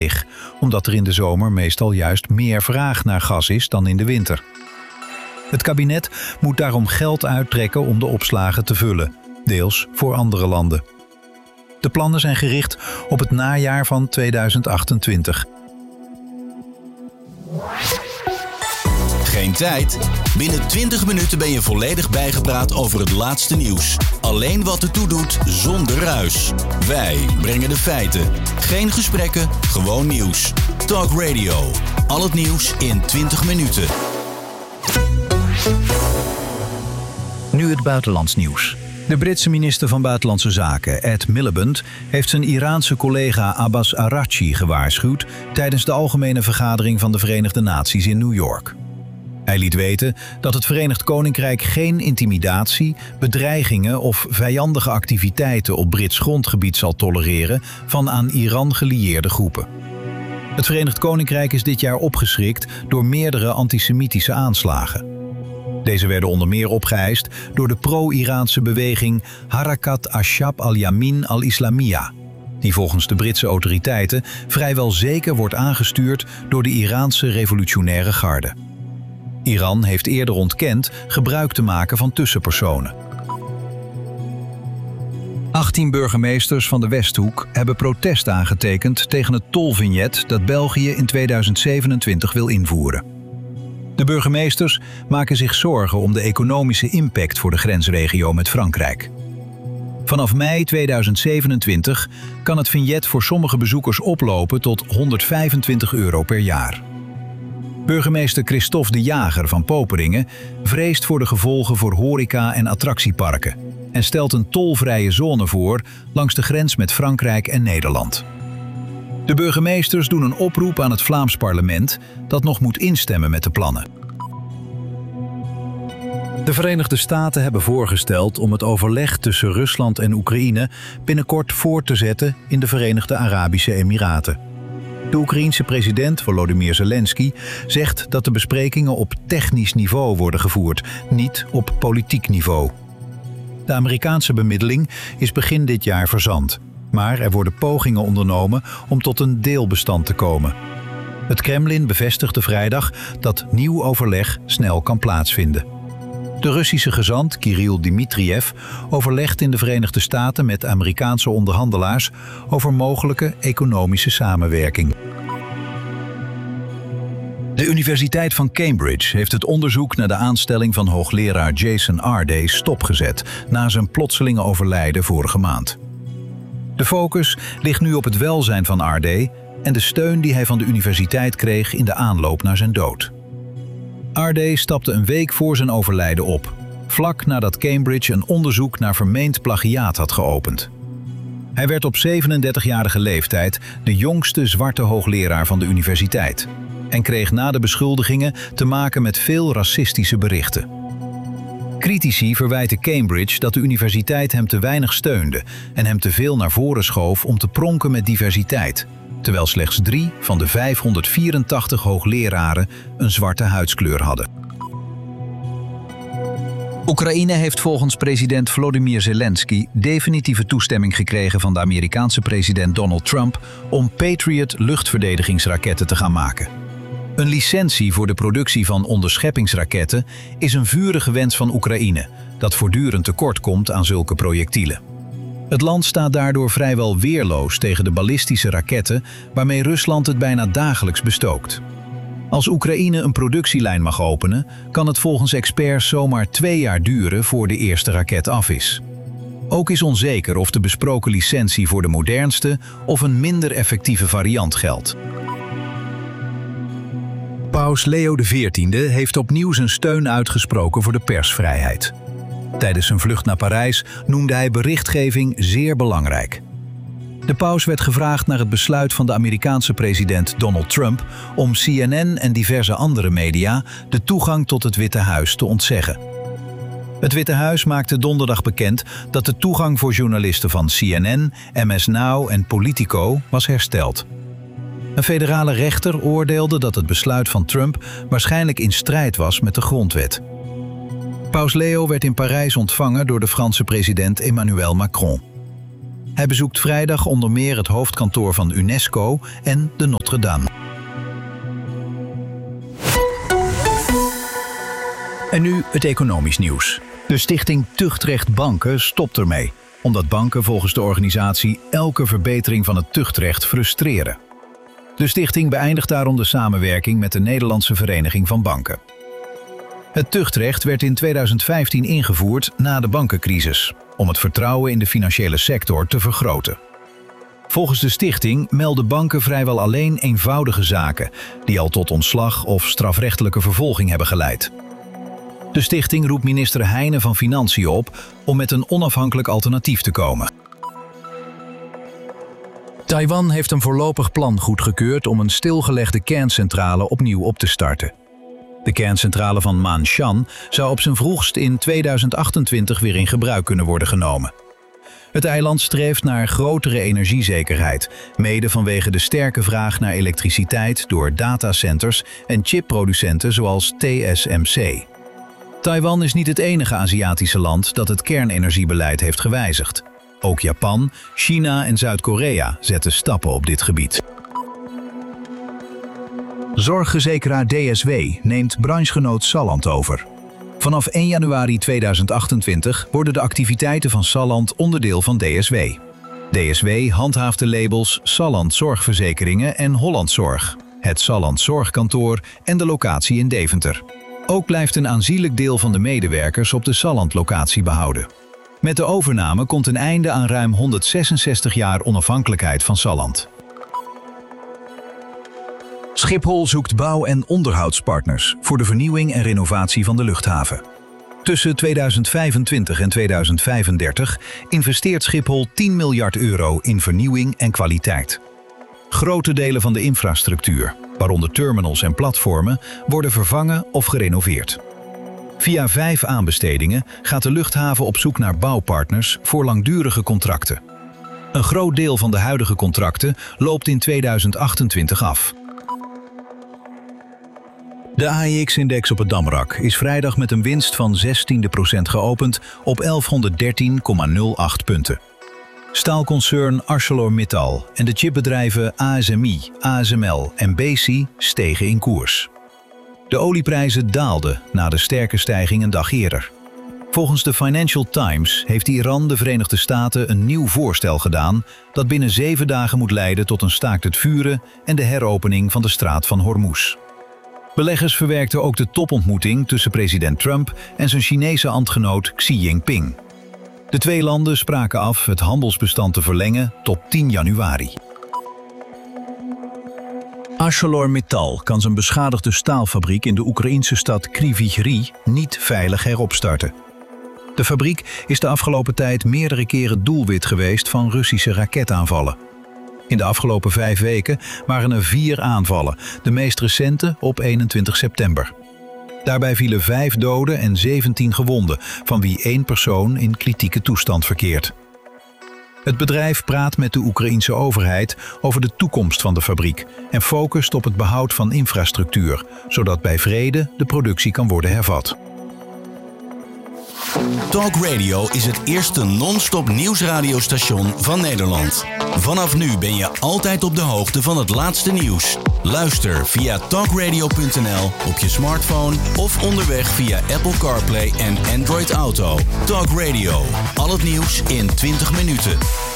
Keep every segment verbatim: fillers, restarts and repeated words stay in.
omdat er in de zomer meestal juist meer vraag naar gas is dan in de winter. Het kabinet moet daarom geld uittrekken om de opslagen te vullen, deels voor andere landen. De plannen zijn gericht op het najaar van tweeduizend achtentwintig. Geen tijd? Binnen twintig minuten ben je volledig bijgepraat over het laatste nieuws. Alleen wat ertoe doet, zonder ruis. Wij brengen de feiten. Geen gesprekken, gewoon nieuws. Talk Radio. Al het nieuws in twintig minuten. Nu het buitenlands nieuws. De Britse minister van Buitenlandse Zaken, Ed Miliband, heeft zijn Iraanse collega Abbas Araghchi gewaarschuwd tijdens de Algemene Vergadering van de Verenigde Naties in New York. Hij liet weten dat het Verenigd Koninkrijk geen intimidatie, bedreigingen of vijandige activiteiten op Brits grondgebied zal tolereren van aan Iran gelieerde groepen. Het Verenigd Koninkrijk is dit jaar opgeschrikt door meerdere antisemitische aanslagen. Deze werden onder meer opgeëist door de pro-Iraanse beweging Harakat Ashab al-Yamin al-Islamiyya, die volgens de Britse autoriteiten vrijwel zeker wordt aangestuurd door de Iraanse revolutionaire garde. Iran heeft eerder ontkend gebruik te maken van tussenpersonen. achttien burgemeesters van de Westhoek hebben protest aangetekend tegen het tolvignet dat België in tweeduizend zevenentwintig wil invoeren. De burgemeesters maken zich zorgen om de economische impact voor de grensregio met Frankrijk. Vanaf mei tweeduizend zevenentwintig kan het vignet voor sommige bezoekers oplopen tot honderdvijfentwintig euro per jaar. Burgemeester Christophe de Jager van Poperingen vreest voor de gevolgen voor horeca- en attractieparken en stelt een tolvrije zone voor langs de grens met Frankrijk en Nederland. De burgemeesters doen een oproep aan het Vlaams parlement dat nog moet instemmen met de plannen. De Verenigde Staten hebben voorgesteld om het overleg tussen Rusland en Oekraïne binnenkort voort te zetten in de Verenigde Arabische Emiraten. De Oekraïense president Volodymyr Zelensky zegt dat de besprekingen op technisch niveau worden gevoerd, niet op politiek niveau. De Amerikaanse bemiddeling is begin dit jaar verzand, maar er worden pogingen ondernomen om tot een deelbestand te komen. Het Kremlin bevestigde vrijdag dat nieuw overleg snel kan plaatsvinden. De Russische gezant Kirill Dmitriev overlegt in de Verenigde Staten met Amerikaanse onderhandelaars over mogelijke economische samenwerking. De Universiteit van Cambridge heeft het onderzoek naar de aanstelling van hoogleraar Jason Arday stopgezet na zijn plotselinge overlijden vorige maand. De focus ligt nu op het welzijn van Arday en de steun die hij van de universiteit kreeg in de aanloop naar zijn dood. Arday stapte een week voor zijn overlijden op, vlak nadat Cambridge een onderzoek naar vermeend plagiaat had geopend. Hij werd op zevenendertigjarige leeftijd de jongste zwarte hoogleraar van de universiteit en kreeg na de beschuldigingen te maken met veel racistische berichten. Critici verwijten Cambridge dat de universiteit hem te weinig steunde en hem te veel naar voren schoof om te pronken met diversiteit, terwijl slechts drie van de vijfhonderdvierentachtig hoogleraren een zwarte huidskleur hadden. Oekraïne heeft volgens president Volodymyr Zelensky definitieve toestemming gekregen van de Amerikaanse president Donald Trump om Patriot luchtverdedigingsraketten te gaan maken. Een licentie voor de productie van onderscheppingsraketten is een vurige wens van Oekraïne, dat voortdurend tekort komt aan zulke projectielen. Het land staat daardoor vrijwel weerloos tegen de ballistische raketten waarmee Rusland het bijna dagelijks bestookt. Als Oekraïne een productielijn mag openen, kan het volgens experts zomaar twee jaar duren voor de eerste raket af is. Ook is onzeker of de besproken licentie voor de modernste of een minder effectieve variant geldt. Paus Leo de veertiende heeft opnieuw zijn steun uitgesproken voor de persvrijheid. Tijdens zijn vlucht naar Parijs noemde hij berichtgeving zeer belangrijk. De paus werd gevraagd naar het besluit van de Amerikaanse president Donald Trump om C N N en diverse andere media de toegang tot het Witte Huis te ontzeggen. Het Witte Huis maakte donderdag bekend dat de toegang voor journalisten van C N N, M S Now en Politico was hersteld. Een federale rechter oordeelde dat het besluit van Trump waarschijnlijk in strijd was met de grondwet. Paus Leo werd in Parijs ontvangen door de Franse president Emmanuel Macron. Hij bezoekt vrijdag onder meer het hoofdkantoor van UNESCO en de Notre Dame. En nu het economisch nieuws. De stichting Tuchtrecht Banken stopt ermee, omdat banken volgens de organisatie elke verbetering van het tuchtrecht frustreren. De stichting beëindigt daarom de samenwerking met de Nederlandse Vereniging van Banken. Het tuchtrecht werd in tweeduizend vijftien ingevoerd na de bankencrisis, om het vertrouwen in de financiële sector te vergroten. Volgens de stichting melden banken vrijwel alleen eenvoudige zaken, die al tot ontslag of strafrechtelijke vervolging hebben geleid. De stichting roept minister Heijnen van Financiën op om met een onafhankelijk alternatief te komen. Taiwan heeft een voorlopig plan goedgekeurd om een stilgelegde kerncentrale opnieuw op te starten. De kerncentrale van Ma'anshan zou op zijn vroegst in tweeduizend achtentwintig weer in gebruik kunnen worden genomen. Het eiland streeft naar grotere energiezekerheid, mede vanwege de sterke vraag naar elektriciteit door datacenters en chipproducenten zoals T S M C. Taiwan is niet het enige Aziatische land dat het kernenergiebeleid heeft gewijzigd. Ook Japan, China en Zuid-Korea zetten stappen op dit gebied. Zorgverzekeraar D S W neemt branchegenoot Salland over. Vanaf één januari tweeduizend achtentwintig worden de activiteiten van Salland onderdeel van D S W. D S W handhaaft de labels Salland Zorgverzekeringen en Holland Zorg, het Salland Zorgkantoor en de locatie in Deventer. Ook blijft een aanzienlijk deel van de medewerkers op de Salland-locatie behouden. Met de overname komt een einde aan ruim honderdzesenzestig jaar onafhankelijkheid van Salland. Schiphol zoekt bouw- en onderhoudspartners voor de vernieuwing en renovatie van de luchthaven. Tussen tweeduizend vijfentwintig en tweeduizend vijfendertig investeert Schiphol tien miljard euro in vernieuwing en kwaliteit. Grote delen van de infrastructuur, waaronder terminals en platformen, worden vervangen of gerenoveerd. Via vijf aanbestedingen gaat de luchthaven op zoek naar bouwpartners voor langdurige contracten. Een groot deel van de huidige contracten loopt in tweeduizend achtentwintig af. De A E X-index op het Damrak is vrijdag met een winst van zestien procent geopend op elfhonderddertien komma nul acht punten. Staalconcern ArcelorMittal en de chipbedrijven A S M I, A S M L en Besi stegen in koers. De olieprijzen daalden na de sterke stijging een dag eerder. Volgens de Financial Times heeft Iran de Verenigde Staten een nieuw voorstel gedaan dat binnen zeven dagen moet leiden tot een staakt het vuren en de heropening van de straat van Hormuz. Beleggers verwerkten ook de topontmoeting tussen president Trump en zijn Chinese ambtgenoot Xi Jinping. De twee landen spraken af het handelsbestand te verlengen tot tien januari. ArcelorMittal kan zijn beschadigde staalfabriek in de Oekraïnse stad Kryvyi Rih niet veilig heropstarten. De fabriek is de afgelopen tijd meerdere keren doelwit geweest van Russische raketaanvallen. In de afgelopen vijf weken waren er vier aanvallen, de meest recente op eenentwintig september. Daarbij vielen vijf doden en zeventien gewonden, van wie één persoon in kritieke toestand verkeert. Het bedrijf praat met de Oekraïense overheid over de toekomst van de fabriek en focust op het behoud van infrastructuur, zodat bij vrede de productie kan worden hervat. Talk Radio is het eerste non-stop nieuwsradiostation van Nederland. Vanaf nu ben je altijd op de hoogte van het laatste nieuws. Luister via talkradio punt n l op je smartphone of onderweg via Apple CarPlay en Android Auto. Talk Radio, al het nieuws in twintig minuten.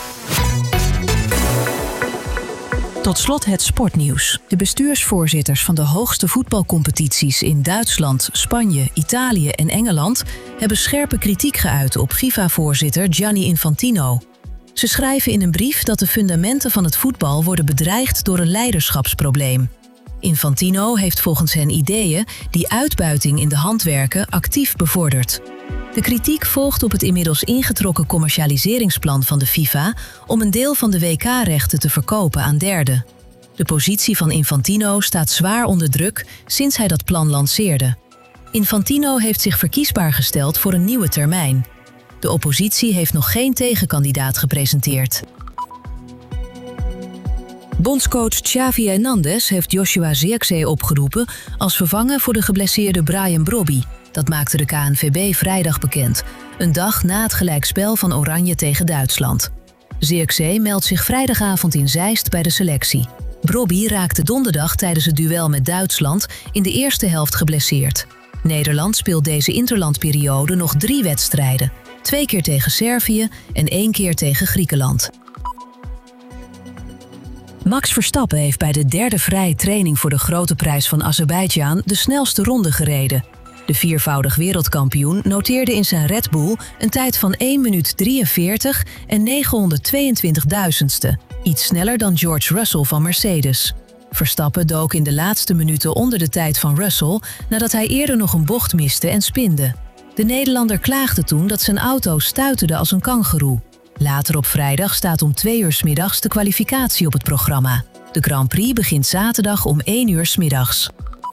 Tot slot het sportnieuws. De bestuursvoorzitters van de hoogste voetbalcompetities in Duitsland, Spanje, Italië en Engeland hebben scherpe kritiek geuit op FIFA-voorzitter Gianni Infantino. Ze schrijven in een brief dat de fundamenten van het voetbal worden bedreigd door een leiderschapsprobleem. Infantino heeft volgens hen ideeën die uitbuiting in de hand werken actief bevordert. De kritiek volgt op het inmiddels ingetrokken commercialiseringsplan van de FIFA om een deel van de W K-rechten te verkopen aan derden. De positie van Infantino staat zwaar onder druk sinds hij dat plan lanceerde. Infantino heeft zich verkiesbaar gesteld voor een nieuwe termijn. De oppositie heeft nog geen tegenkandidaat gepresenteerd. Bondscoach Xavi Hernandez heeft Joshua Zirkzee opgeroepen als vervanger voor de geblesseerde Brian Brobby. Dat maakte de K N V B vrijdag bekend, een dag na het gelijkspel van Oranje tegen Duitsland. Zirkzee meldt zich vrijdagavond in Zeist bij de selectie. Brobby raakte donderdag tijdens het duel met Duitsland in de eerste helft geblesseerd. Nederland speelt deze interlandperiode nog drie wedstrijden. Twee keer tegen Servië en één keer tegen Griekenland. Max Verstappen heeft bij de derde vrije training voor de Grote Prijs van Azerbeidzjan de snelste ronde gereden. De viervoudig wereldkampioen noteerde in zijn Red Bull een tijd van één minuut drieënveertig en negenhonderdtweeëntwintig duizendste. Iets sneller dan George Russell van Mercedes. Verstappen dook in de laatste minuten onder de tijd van Russell nadat hij eerder nog een bocht miste en spinde. De Nederlander klaagde toen dat zijn auto stuiterde als een kangoeroe. Later op vrijdag staat om twee uur 's middags de kwalificatie op het programma. De Grand Prix begint zaterdag om één uur 's middags.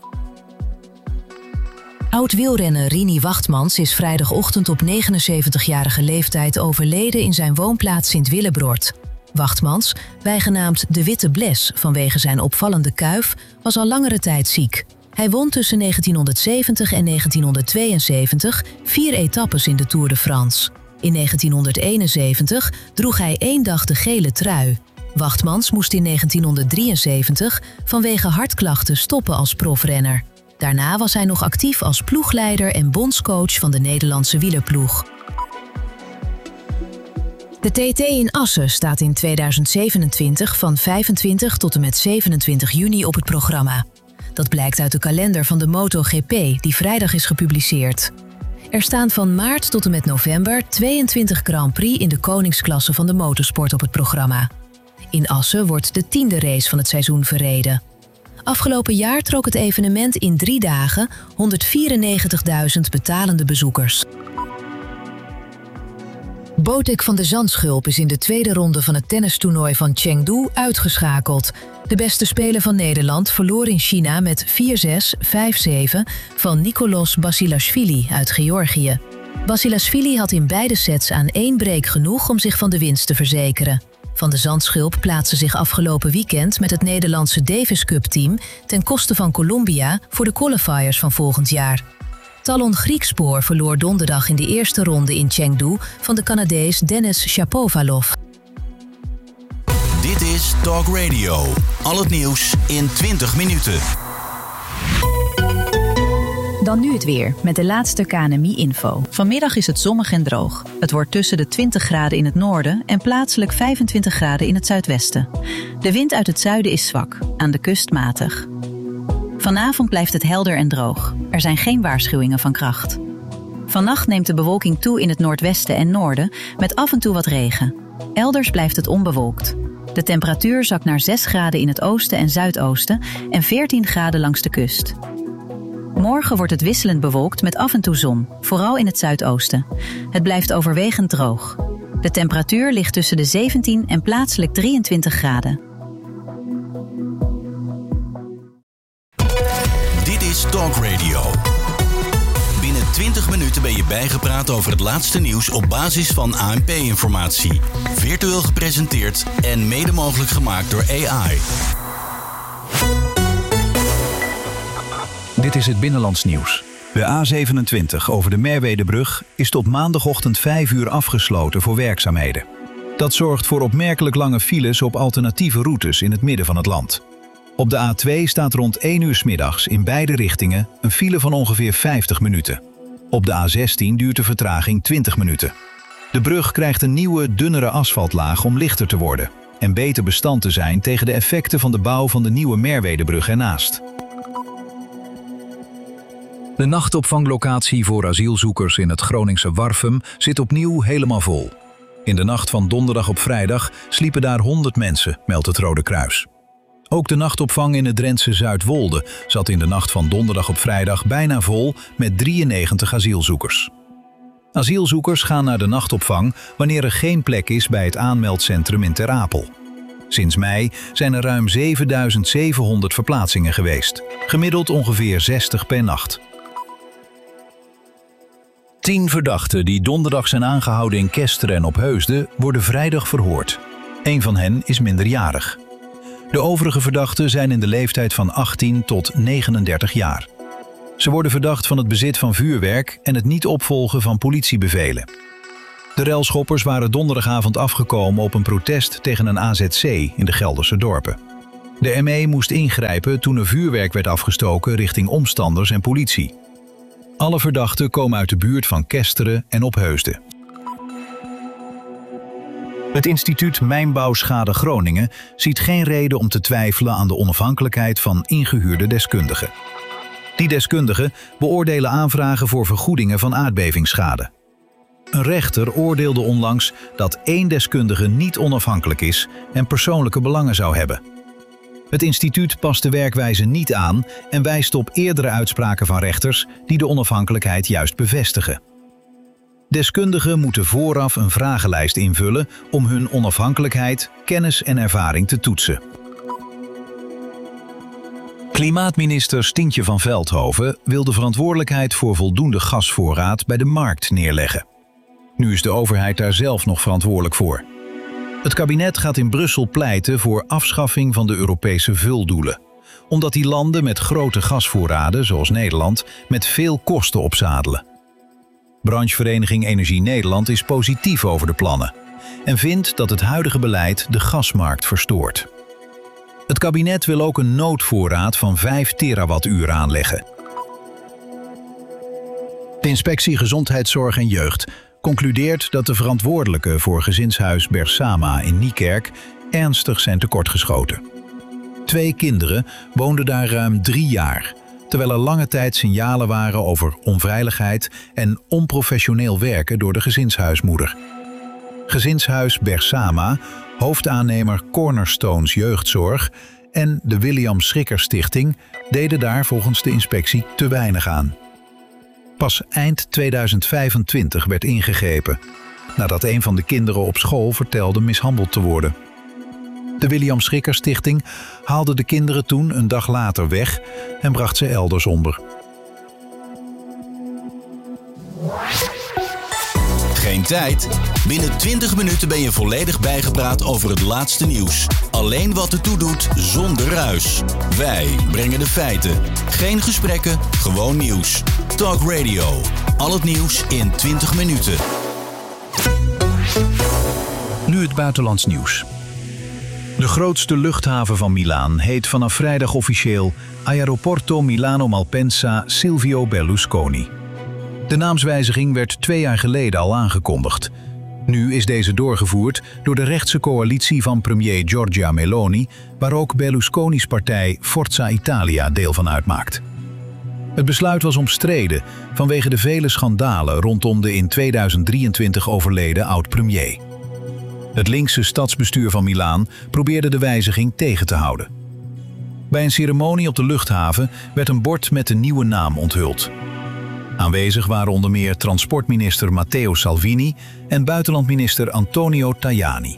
Oud-wielrenner Rini Wachtmans is vrijdagochtend op negenenzeventigjarige leeftijd overleden in zijn woonplaats Sint-Willebrord. Wachtmans, bijgenaamd de Witte Bles vanwege zijn opvallende kuif, was al langere tijd ziek. Hij won tussen negentienhonderdzeventig en negentienhonderdtweeënzeventig vier etappes in de Tour de France. In negentienhonderdeenenzeventig droeg hij één dag de gele trui. Wachtmans moest in negentienhonderddrieënzeventig vanwege hartklachten stoppen als profrenner. Daarna was hij nog actief als ploegleider en bondscoach van de Nederlandse wielerploeg. De T T in Assen staat in tweeduizend zevenentwintig van vijfentwintig tot en met zevenentwintig juni op het programma. Dat blijkt uit de kalender van de MotoGP die vrijdag is gepubliceerd. Er staan van maart tot en met november tweeëntwintig Grand Prix in de koningsklasse van de motorsport op het programma. In Assen wordt de tiende race van het seizoen verreden. Afgelopen jaar trok het evenement in drie dagen honderdvierennegentigduizend betalende bezoekers. Botic van de Zandschulp is in de tweede ronde van het tennistoernooi van Chengdu uitgeschakeld. De beste speler van Nederland verloor in China met vier zes, vijf zeven van Nicolas Basilashvili uit Georgië. Basilashvili had in beide sets aan één break genoeg om zich van de winst te verzekeren. Van de Zandschulp plaatste zich afgelopen weekend met het Nederlandse Davis Cup team ten koste van Colombia voor de qualifiers van volgend jaar. Talon Griekspoor verloor donderdag in de eerste ronde in Chengdu van de Canadees Denis Shapovalov. Dit is Talk Radio. Al het nieuws in twintig minuten. Dan nu het weer, met de laatste K N M I-info. Vanmiddag is het zonnig en droog. Het wordt tussen de twintig graden in het noorden en plaatselijk vijfentwintig graden in het zuidwesten. De wind uit het zuiden is zwak, aan de kust matig. Vanavond blijft het helder en droog. Er zijn geen waarschuwingen van kracht. Vannacht neemt de bewolking toe in het noordwesten en noorden, met af en toe wat regen. Elders blijft het onbewolkt. De temperatuur zakt naar zes graden in het oosten en zuidoosten en veertien graden langs de kust. Morgen wordt het wisselend bewolkt met af en toe zon, vooral in het zuidoosten. Het blijft overwegend droog. De temperatuur ligt tussen de zeventien en plaatselijk drieëntwintig graden. Dit is Talk Radio. Binnen twintig minuten ben je bijgepraat over het laatste nieuws op basis van A N P-informatie. Virtueel gepresenteerd en mede mogelijk gemaakt door A I. Dit is het Binnenlands nieuws. De A zevenentwintig over de Merwedebrug is tot maandagochtend vijf uur afgesloten voor werkzaamheden. Dat zorgt voor opmerkelijk lange files op alternatieve routes in het midden van het land. Op de A twee staat rond één uur 's middags in beide richtingen een file van ongeveer vijftig minuten. Op de A zestien duurt de vertraging twintig minuten. De brug krijgt een nieuwe, dunnere asfaltlaag om lichter te worden en beter bestand te zijn tegen de effecten van de bouw van de nieuwe Merwedebrug ernaast. De nachtopvanglocatie voor asielzoekers in het Groningse Warfum zit opnieuw helemaal vol. In de nacht van donderdag op vrijdag sliepen daar honderd mensen, meldt het Rode Kruis. Ook de nachtopvang in het Drentse Zuidwolde zat in de nacht van donderdag op vrijdag bijna vol met drieënnegentig asielzoekers. Asielzoekers gaan naar de nachtopvang wanneer er geen plek is bij het aanmeldcentrum in Ter Apel. Sinds mei zijn er ruim zevenduizend zevenhonderd verplaatsingen geweest, gemiddeld ongeveer zestig per nacht. Tien verdachten die donderdag zijn aangehouden in Kesteren en Opheusden worden vrijdag verhoord. Eén van hen is minderjarig. De overige verdachten zijn in de leeftijd van achttien tot negenendertig jaar. Ze worden verdacht van het bezit van vuurwerk en het niet opvolgen van politiebevelen. De relschoppers waren donderdagavond afgekomen op een protest tegen een A Z C in de Gelderse dorpen. De M E moest ingrijpen toen er vuurwerk werd afgestoken richting omstanders en politie. Alle verdachten komen uit de buurt van Kesteren en Opheusden. Het instituut Mijnbouwschade Groningen ziet geen reden om te twijfelen aan de onafhankelijkheid van ingehuurde deskundigen. Die deskundigen beoordelen aanvragen voor vergoedingen van aardbevingsschade. Een rechter oordeelde onlangs dat één deskundige niet onafhankelijk is en persoonlijke belangen zou hebben. Het instituut past de werkwijze niet aan en wijst op eerdere uitspraken van rechters die de onafhankelijkheid juist bevestigen. Deskundigen moeten vooraf een vragenlijst invullen om hun onafhankelijkheid, kennis en ervaring te toetsen. Klimaatminister Stientje van Veldhoven wil de verantwoordelijkheid voor voldoende gasvoorraad bij de markt neerleggen. Nu is de overheid daar zelf nog verantwoordelijk voor. Het kabinet gaat in Brussel pleiten voor afschaffing van de Europese vuldoelen, omdat die landen met grote gasvoorraden, zoals Nederland, met veel kosten opzadelen. Branchevereniging Energie Nederland is positief over de plannen en vindt dat het huidige beleid de gasmarkt verstoort. Het kabinet wil ook een noodvoorraad van vijf terawattuur aanleggen. De Inspectie Gezondheidszorg en Jeugd concludeert dat de verantwoordelijken voor gezinshuis Bersama in Niekerk ernstig zijn tekortgeschoten. Twee kinderen woonden daar ruim drie jaar, terwijl er lange tijd signalen waren over onveiligheid en onprofessioneel werken door de gezinshuismoeder. Gezinshuis Bersama, hoofdaannemer Cornerstones Jeugdzorg en de William Schrikker Stichting deden daar volgens de inspectie te weinig aan. Pas eind tweeduizend vijfentwintig werd ingegrepen, nadat een van de kinderen op school vertelde mishandeld te worden. De William Schrikker Stichting haalde de kinderen toen een dag later weg en bracht ze elders onder. Geen tijd? Binnen twintig minuten ben je volledig bijgepraat over het laatste nieuws. Alleen wat ertoe doet, zonder ruis. Wij brengen de feiten. Geen gesprekken, gewoon nieuws. Talk Radio. Al het nieuws in twintig minuten. Nu het buitenlands nieuws. De grootste luchthaven van Milaan heet vanaf vrijdag officieel Aeroporto Milano Malpensa Silvio Berlusconi. De naamswijziging werd twee jaar geleden al aangekondigd. Nu is deze doorgevoerd door de rechtse coalitie van premier Giorgia Meloni, waar ook Berlusconi's partij Forza Italia deel van uitmaakt. Het besluit was omstreden vanwege de vele schandalen rondom de in tweeduizend drieëntwintig overleden oud-premier. Het linkse stadsbestuur van Milaan probeerde de wijziging tegen te houden. Bij een ceremonie op de luchthaven werd een bord met de nieuwe naam onthuld. Aanwezig waren onder meer transportminister Matteo Salvini en buitenlandminister Antonio Tajani.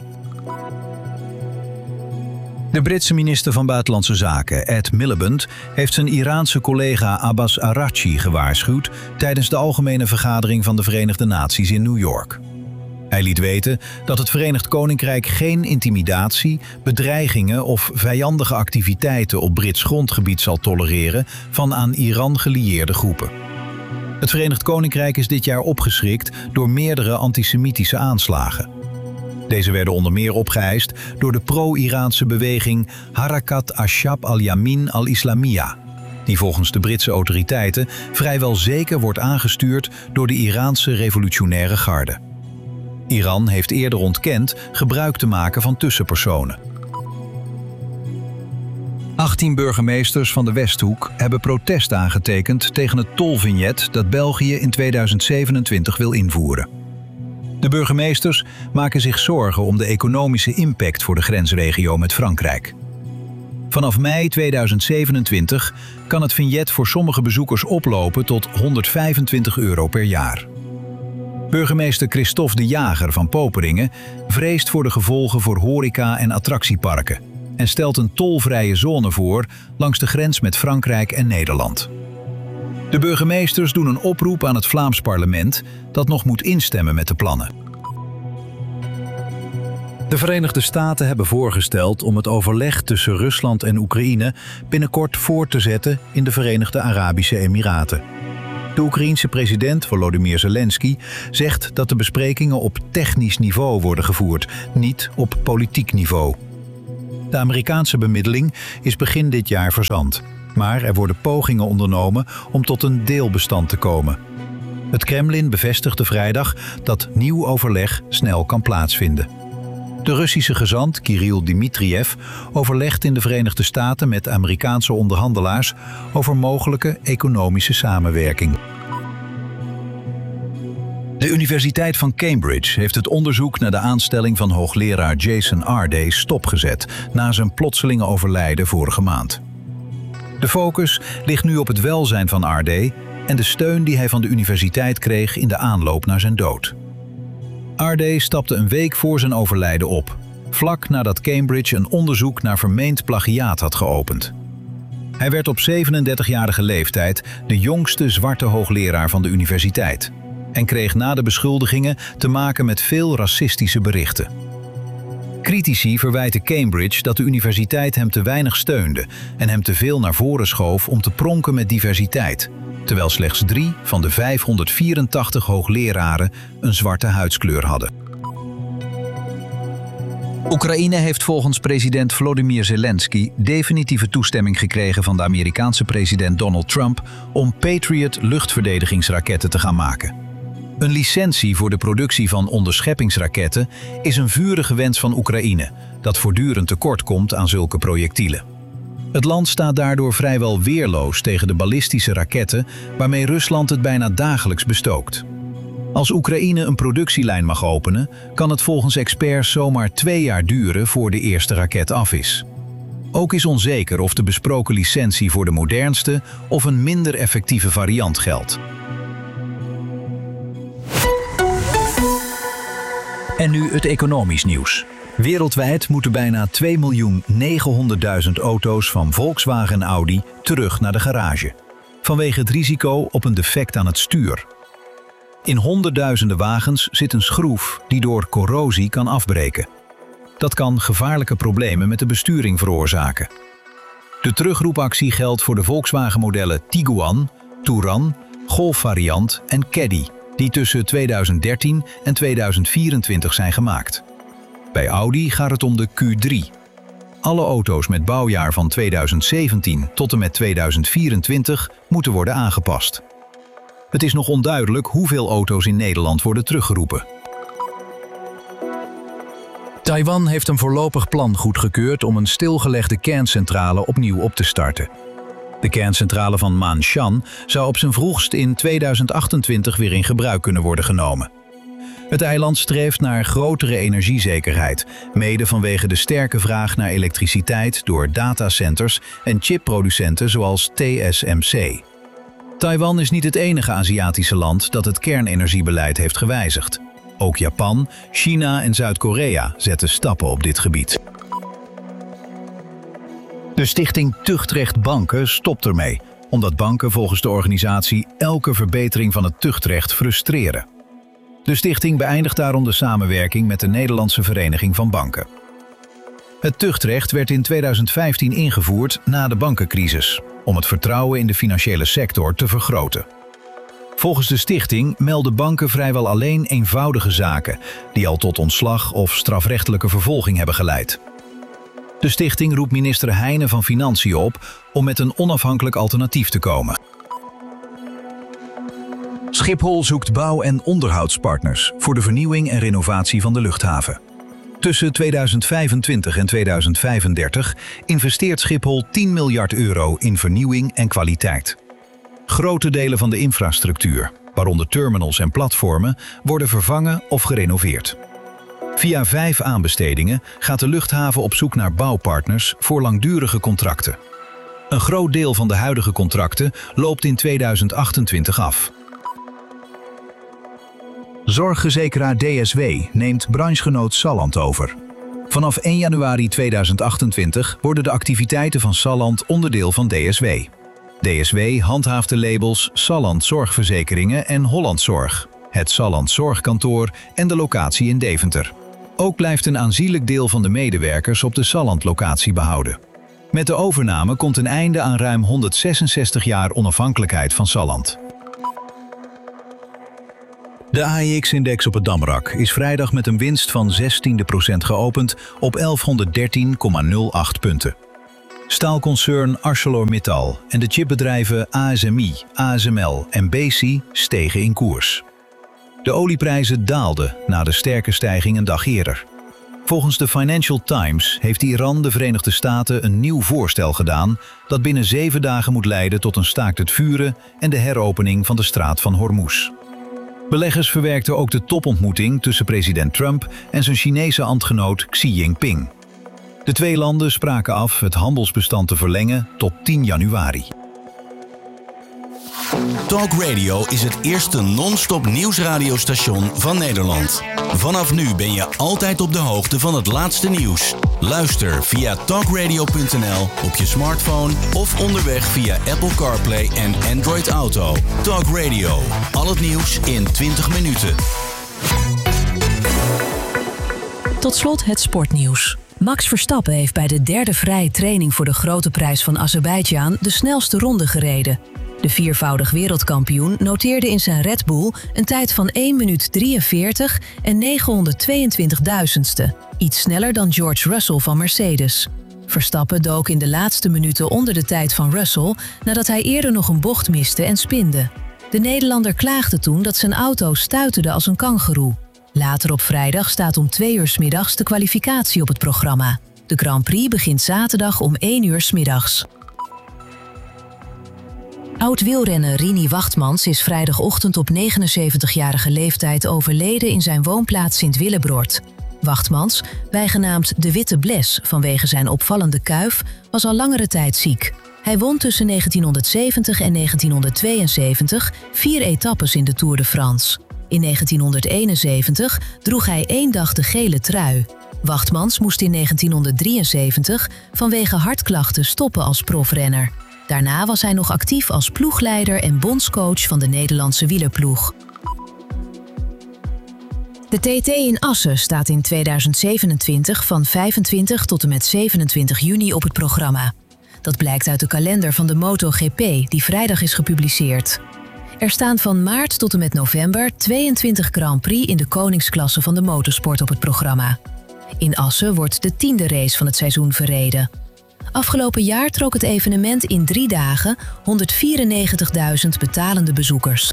De Britse minister van Buitenlandse Zaken, Ed Miliband, heeft zijn Iraanse collega Abbas Araghchi gewaarschuwd tijdens de Algemene Vergadering van de Verenigde Naties in New York. Hij liet weten dat het Verenigd Koninkrijk geen intimidatie, bedreigingen of vijandige activiteiten op Brits grondgebied zal tolereren van aan Iran gelieerde groepen. Het Verenigd Koninkrijk is dit jaar opgeschrikt door meerdere antisemitische aanslagen. Deze werden onder meer opgeëist door de pro-Iraanse beweging Harakat Ashab al-Yamin al-Islamiyya, die volgens de Britse autoriteiten vrijwel zeker wordt aangestuurd door de Iraanse revolutionaire garde. Iran heeft eerder ontkend gebruik te maken van tussenpersonen. achttien burgemeesters van de Westhoek hebben protest aangetekend tegen het tolvignet dat België in tweeduizend zevenentwintig wil invoeren. De burgemeesters maken zich zorgen om de economische impact voor de grensregio met Frankrijk. Vanaf mei tweeduizend zevenentwintig kan het vignet voor sommige bezoekers oplopen tot honderdvijfentwintig euro per jaar. Burgemeester Christophe de Jager van Poperingen vreest voor de gevolgen voor horeca- en attractieparken en stelt een tolvrije zone voor langs de grens met Frankrijk en Nederland. De burgemeesters doen een oproep aan het Vlaams parlement dat nog moet instemmen met de plannen. De Verenigde Staten hebben voorgesteld om het overleg tussen Rusland en Oekraïne binnenkort voort te zetten in de Verenigde Arabische Emiraten. De Oekraïense president Volodymyr Zelensky zegt dat de besprekingen op technisch niveau worden gevoerd, niet op politiek niveau. De Amerikaanse bemiddeling is begin dit jaar verzand, maar er worden pogingen ondernomen om tot een deelbestand te komen. Het Kremlin bevestigde vrijdag dat nieuw overleg snel kan plaatsvinden. De Russische gezant Kirill Dmitriev overlegt in de Verenigde Staten met Amerikaanse onderhandelaars over mogelijke economische samenwerking. De Universiteit van Cambridge heeft het onderzoek naar de aanstelling van hoogleraar Jason Arday stopgezet na zijn plotselinge overlijden vorige maand. De focus ligt nu op het welzijn van Arday en de steun die hij van de universiteit kreeg in de aanloop naar zijn dood. Arday stapte een week voor zijn overlijden op, vlak nadat Cambridge een onderzoek naar vermeend plagiaat had geopend. Hij werd op zevenendertigjarige leeftijd de jongste zwarte hoogleraar van de universiteit en kreeg na de beschuldigingen te maken met veel racistische berichten. Critici verwijten Cambridge dat de universiteit hem te weinig steunde en hem te veel naar voren schoof om te pronken met diversiteit, terwijl slechts drie van de vijfhonderdvierentachtig hoogleraren een zwarte huidskleur hadden. Oekraïne heeft volgens president Volodymyr Zelensky definitieve toestemming gekregen van de Amerikaanse president Donald Trump om Patriot luchtverdedigingsraketten te gaan maken. Een licentie voor de productie van onderscheppingsraketten is een vurige wens van Oekraïne, dat voortdurend tekort komt aan zulke projectielen. Het land staat daardoor vrijwel weerloos tegen de ballistische raketten waarmee Rusland het bijna dagelijks bestookt. Als Oekraïne een productielijn mag openen, kan het volgens experts zomaar twee jaar duren voor de eerste raket af is. Ook is onzeker of de besproken licentie voor de modernste of een minder effectieve variant geldt. En nu het economisch nieuws. Wereldwijd moeten bijna twee miljoen negenhonderdduizend auto's van Volkswagen en Audi terug naar de garage, vanwege het risico op een defect aan het stuur. In honderdduizenden wagens zit een schroef die door corrosie kan afbreken. Dat kan gevaarlijke problemen met de besturing veroorzaken. De terugroepactie geldt voor de Volkswagen-modellen Tiguan, Touran, Golf variant en Caddy, die tussen tweeduizend dertien en tweeduizend vierentwintig zijn gemaakt. Bij Audi gaat het om de Q drie. Alle auto's met bouwjaar van tweeduizend zeventien tot en met tweeduizend vierentwintig moeten worden aangepast. Het is nog onduidelijk hoeveel auto's in Nederland worden teruggeroepen. Taiwan heeft een voorlopig plan goedgekeurd om een stilgelegde kerncentrale opnieuw op te starten. De kerncentrale van Ma'anshan zou op zijn vroegst in tweeduizend achtentwintig weer in gebruik kunnen worden genomen. Het eiland streeft naar grotere energiezekerheid, mede vanwege de sterke vraag naar elektriciteit door datacenters en chipproducenten zoals T S M C. Taiwan is niet het enige Aziatische land dat het kernenergiebeleid heeft gewijzigd. Ook Japan, China en Zuid-Korea zetten stappen op dit gebied. De stichting Tuchtrecht Banken stopt ermee, omdat banken volgens de organisatie elke verbetering van het tuchtrecht frustreren. De stichting beëindigt daarom de samenwerking met de Nederlandse Vereniging van Banken. Het tuchtrecht werd in tweeduizend vijftien ingevoerd na de bankencrisis, om het vertrouwen in de financiële sector te vergroten. Volgens de stichting melden banken vrijwel alleen eenvoudige zaken, die al tot ontslag of strafrechtelijke vervolging hebben geleid. De stichting roept minister Heijnen van Financiën op om met een onafhankelijk alternatief te komen. Schiphol zoekt bouw- en onderhoudspartners voor de vernieuwing en renovatie van de luchthaven. Tussen tweeduizend vijfentwintig en tweeduizend vijfendertig investeert Schiphol tien miljard euro in vernieuwing en kwaliteit. Grote delen van de infrastructuur, waaronder terminals en platformen, worden vervangen of gerenoveerd. Via vijf aanbestedingen gaat de luchthaven op zoek naar bouwpartners voor langdurige contracten. Een groot deel van de huidige contracten loopt in tweeduizend achtentwintig af. Zorgverzekeraar D S W neemt branchegenoot Salland over. Vanaf één januari tweeduizend achtentwintig worden de activiteiten van Salland onderdeel van D S W. D S W handhaaft de labels Salland Zorgverzekeringen en Holland Zorg, het Salland Zorgkantoor en de locatie in Deventer. Ook blijft een aanzienlijk deel van de medewerkers op de Salland-locatie behouden. Met de overname komt een einde aan ruim honderdzesenzestig jaar onafhankelijkheid van Salland. De A E X-index op het Damrak is vrijdag met een winst van zestiende procent geopend op elfhonderddertien komma nul acht punten. Staalconcern ArcelorMittal en de chipbedrijven A S M I, A S M L en Besi stegen in koers. De olieprijzen daalden na de sterke stijging een dag eerder. Volgens de Financial Times heeft Iran de Verenigde Staten een nieuw voorstel gedaan dat binnen zeven dagen moet leiden tot een staakt het vuren en de heropening van de straat van Hormuz. Beleggers verwerkten ook de topontmoeting tussen president Trump en zijn Chinese ambtgenoot Xi Jinping. De twee landen spraken af het handelsbestand te verlengen tot tien januari. Talk Radio is het eerste non-stop nieuwsradiostation van Nederland. Vanaf nu ben je altijd op de hoogte van het laatste nieuws. Luister via talkradio punt n l op je smartphone of onderweg via Apple CarPlay en Android Auto. Talk Radio, al het nieuws in twintig minuten. Tot slot het sportnieuws. Max Verstappen heeft bij de derde vrije training voor de Grote Prijs van Azerbeidzjan de snelste ronde gereden. De viervoudig wereldkampioen noteerde in zijn Red Bull een tijd van één minuut drieënveertig en negenhonderdtweeëntwintig duizendste. Iets sneller dan George Russell van Mercedes. Verstappen dook in de laatste minuten onder de tijd van Russell nadat hij eerder nog een bocht miste en spinde. De Nederlander klaagde toen dat zijn auto stuiterde als een kangoeroe. Later op vrijdag staat om twee uur 's middags de kwalificatie op het programma. De Grand Prix begint zaterdag om één uur 's middags. Oud-wielrenner Rini Wachtmans is vrijdagochtend op negenenzeventigjarige leeftijd overleden in zijn woonplaats Sint-Willebrord. Wachtmans, bijgenaamd de Witte Bles vanwege zijn opvallende kuif, was al langere tijd ziek. Hij won tussen negentienhonderdzeventig en negentienhonderdtweeënzeventig vier etappes in de Tour de France. In negentienhonderdeenenzeventig droeg hij één dag de gele trui. Wachtmans moest in negentienhonderddrieënzeventig vanwege hartklachten stoppen als profrenner. Daarna was hij nog actief als ploegleider en bondscoach van de Nederlandse wielerploeg. De T T in Assen staat in tweeduizend zevenentwintig van vijfentwintig tot en met zevenentwintig juni op het programma. Dat blijkt uit de kalender van de MotoGP die vrijdag is gepubliceerd. Er staan van maart tot en met november tweeëntwintig Grand Prix in de koningsklasse van de motorsport op het programma. In Assen wordt de tiende race van het seizoen verreden. Afgelopen jaar trok het evenement in drie dagen honderdvierennegentigduizend betalende bezoekers.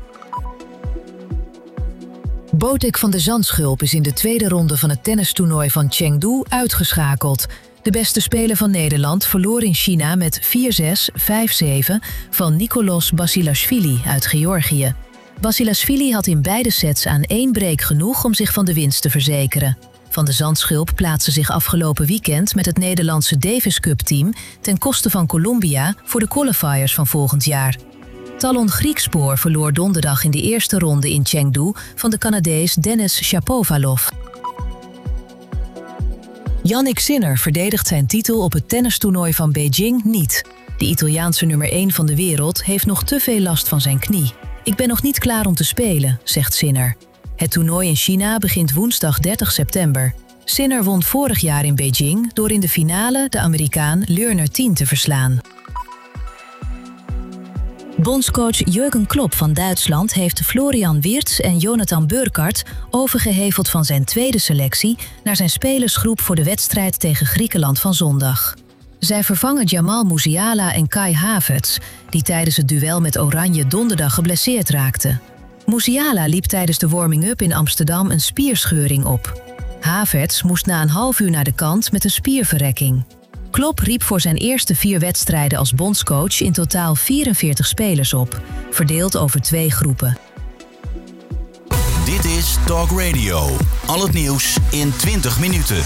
Botic van de Zandschulp is in de tweede ronde van het tennistoernooi van Chengdu uitgeschakeld. De beste speler van Nederland verloor in China met vier zes, vijf zeven van Nicolas Basilashvili uit Georgië. Basilashvili had in beide sets aan één break genoeg om zich van de winst te verzekeren. Van de Zandschulp plaatste zich afgelopen weekend met het Nederlandse Davis Cup-team ten koste van Colombia voor de qualifiers van volgend jaar. Talon Griekspoor verloor donderdag in de eerste ronde in Chengdu van de Canadees Denis Shapovalov. Jannik Sinner verdedigt zijn titel op het tennistoernooi van Beijing niet. De Italiaanse nummer één van de wereld heeft nog te veel last van zijn knie. Ik ben nog niet klaar om te spelen, zegt Sinner. Het toernooi in China begint woensdag dertig september. Sinner won vorig jaar in Beijing door in de finale de Amerikaan Lerner tien te verslaan. Bondscoach Jürgen Klopp van Duitsland heeft Florian Wirtz en Jonathan Burkhardt overgeheveld van zijn tweede selectie naar zijn spelersgroep voor de wedstrijd tegen Griekenland van zondag. Zij vervangen Jamal Musiala en Kai Havertz, die tijdens het duel met Oranje donderdag geblesseerd raakten. Musiala liep tijdens de warming-up in Amsterdam een spierscheuring op. Havertz moest na een half uur naar de kant met een spierverrekking. Klopp riep voor zijn eerste vier wedstrijden als bondscoach in totaal vierenveertig spelers op, verdeeld over twee groepen. Dit is Talk Radio. Al het nieuws in twintig minuten.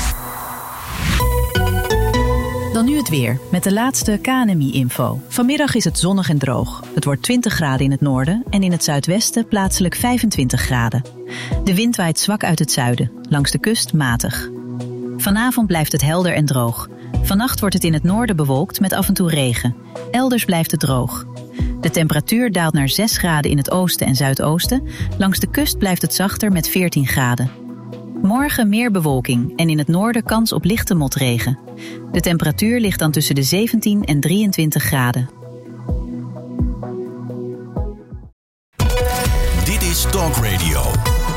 Dan nu het weer, met de laatste K N M I-info. Vanmiddag is het zonnig en droog. Het wordt twintig graden in het noorden en in het zuidwesten plaatselijk vijfentwintig graden. De wind waait zwak uit het zuiden, langs de kust matig. Vanavond blijft het helder en droog. Vannacht wordt het in het noorden bewolkt met af en toe regen. Elders blijft het droog. De temperatuur daalt naar zes graden in het oosten en zuidoosten. Langs de kust blijft het zachter met veertien graden. Morgen meer bewolking en in het noorden kans op lichte motregen. De temperatuur ligt dan tussen de zeventien en drieëntwintig graden. Dit is Talk Radio.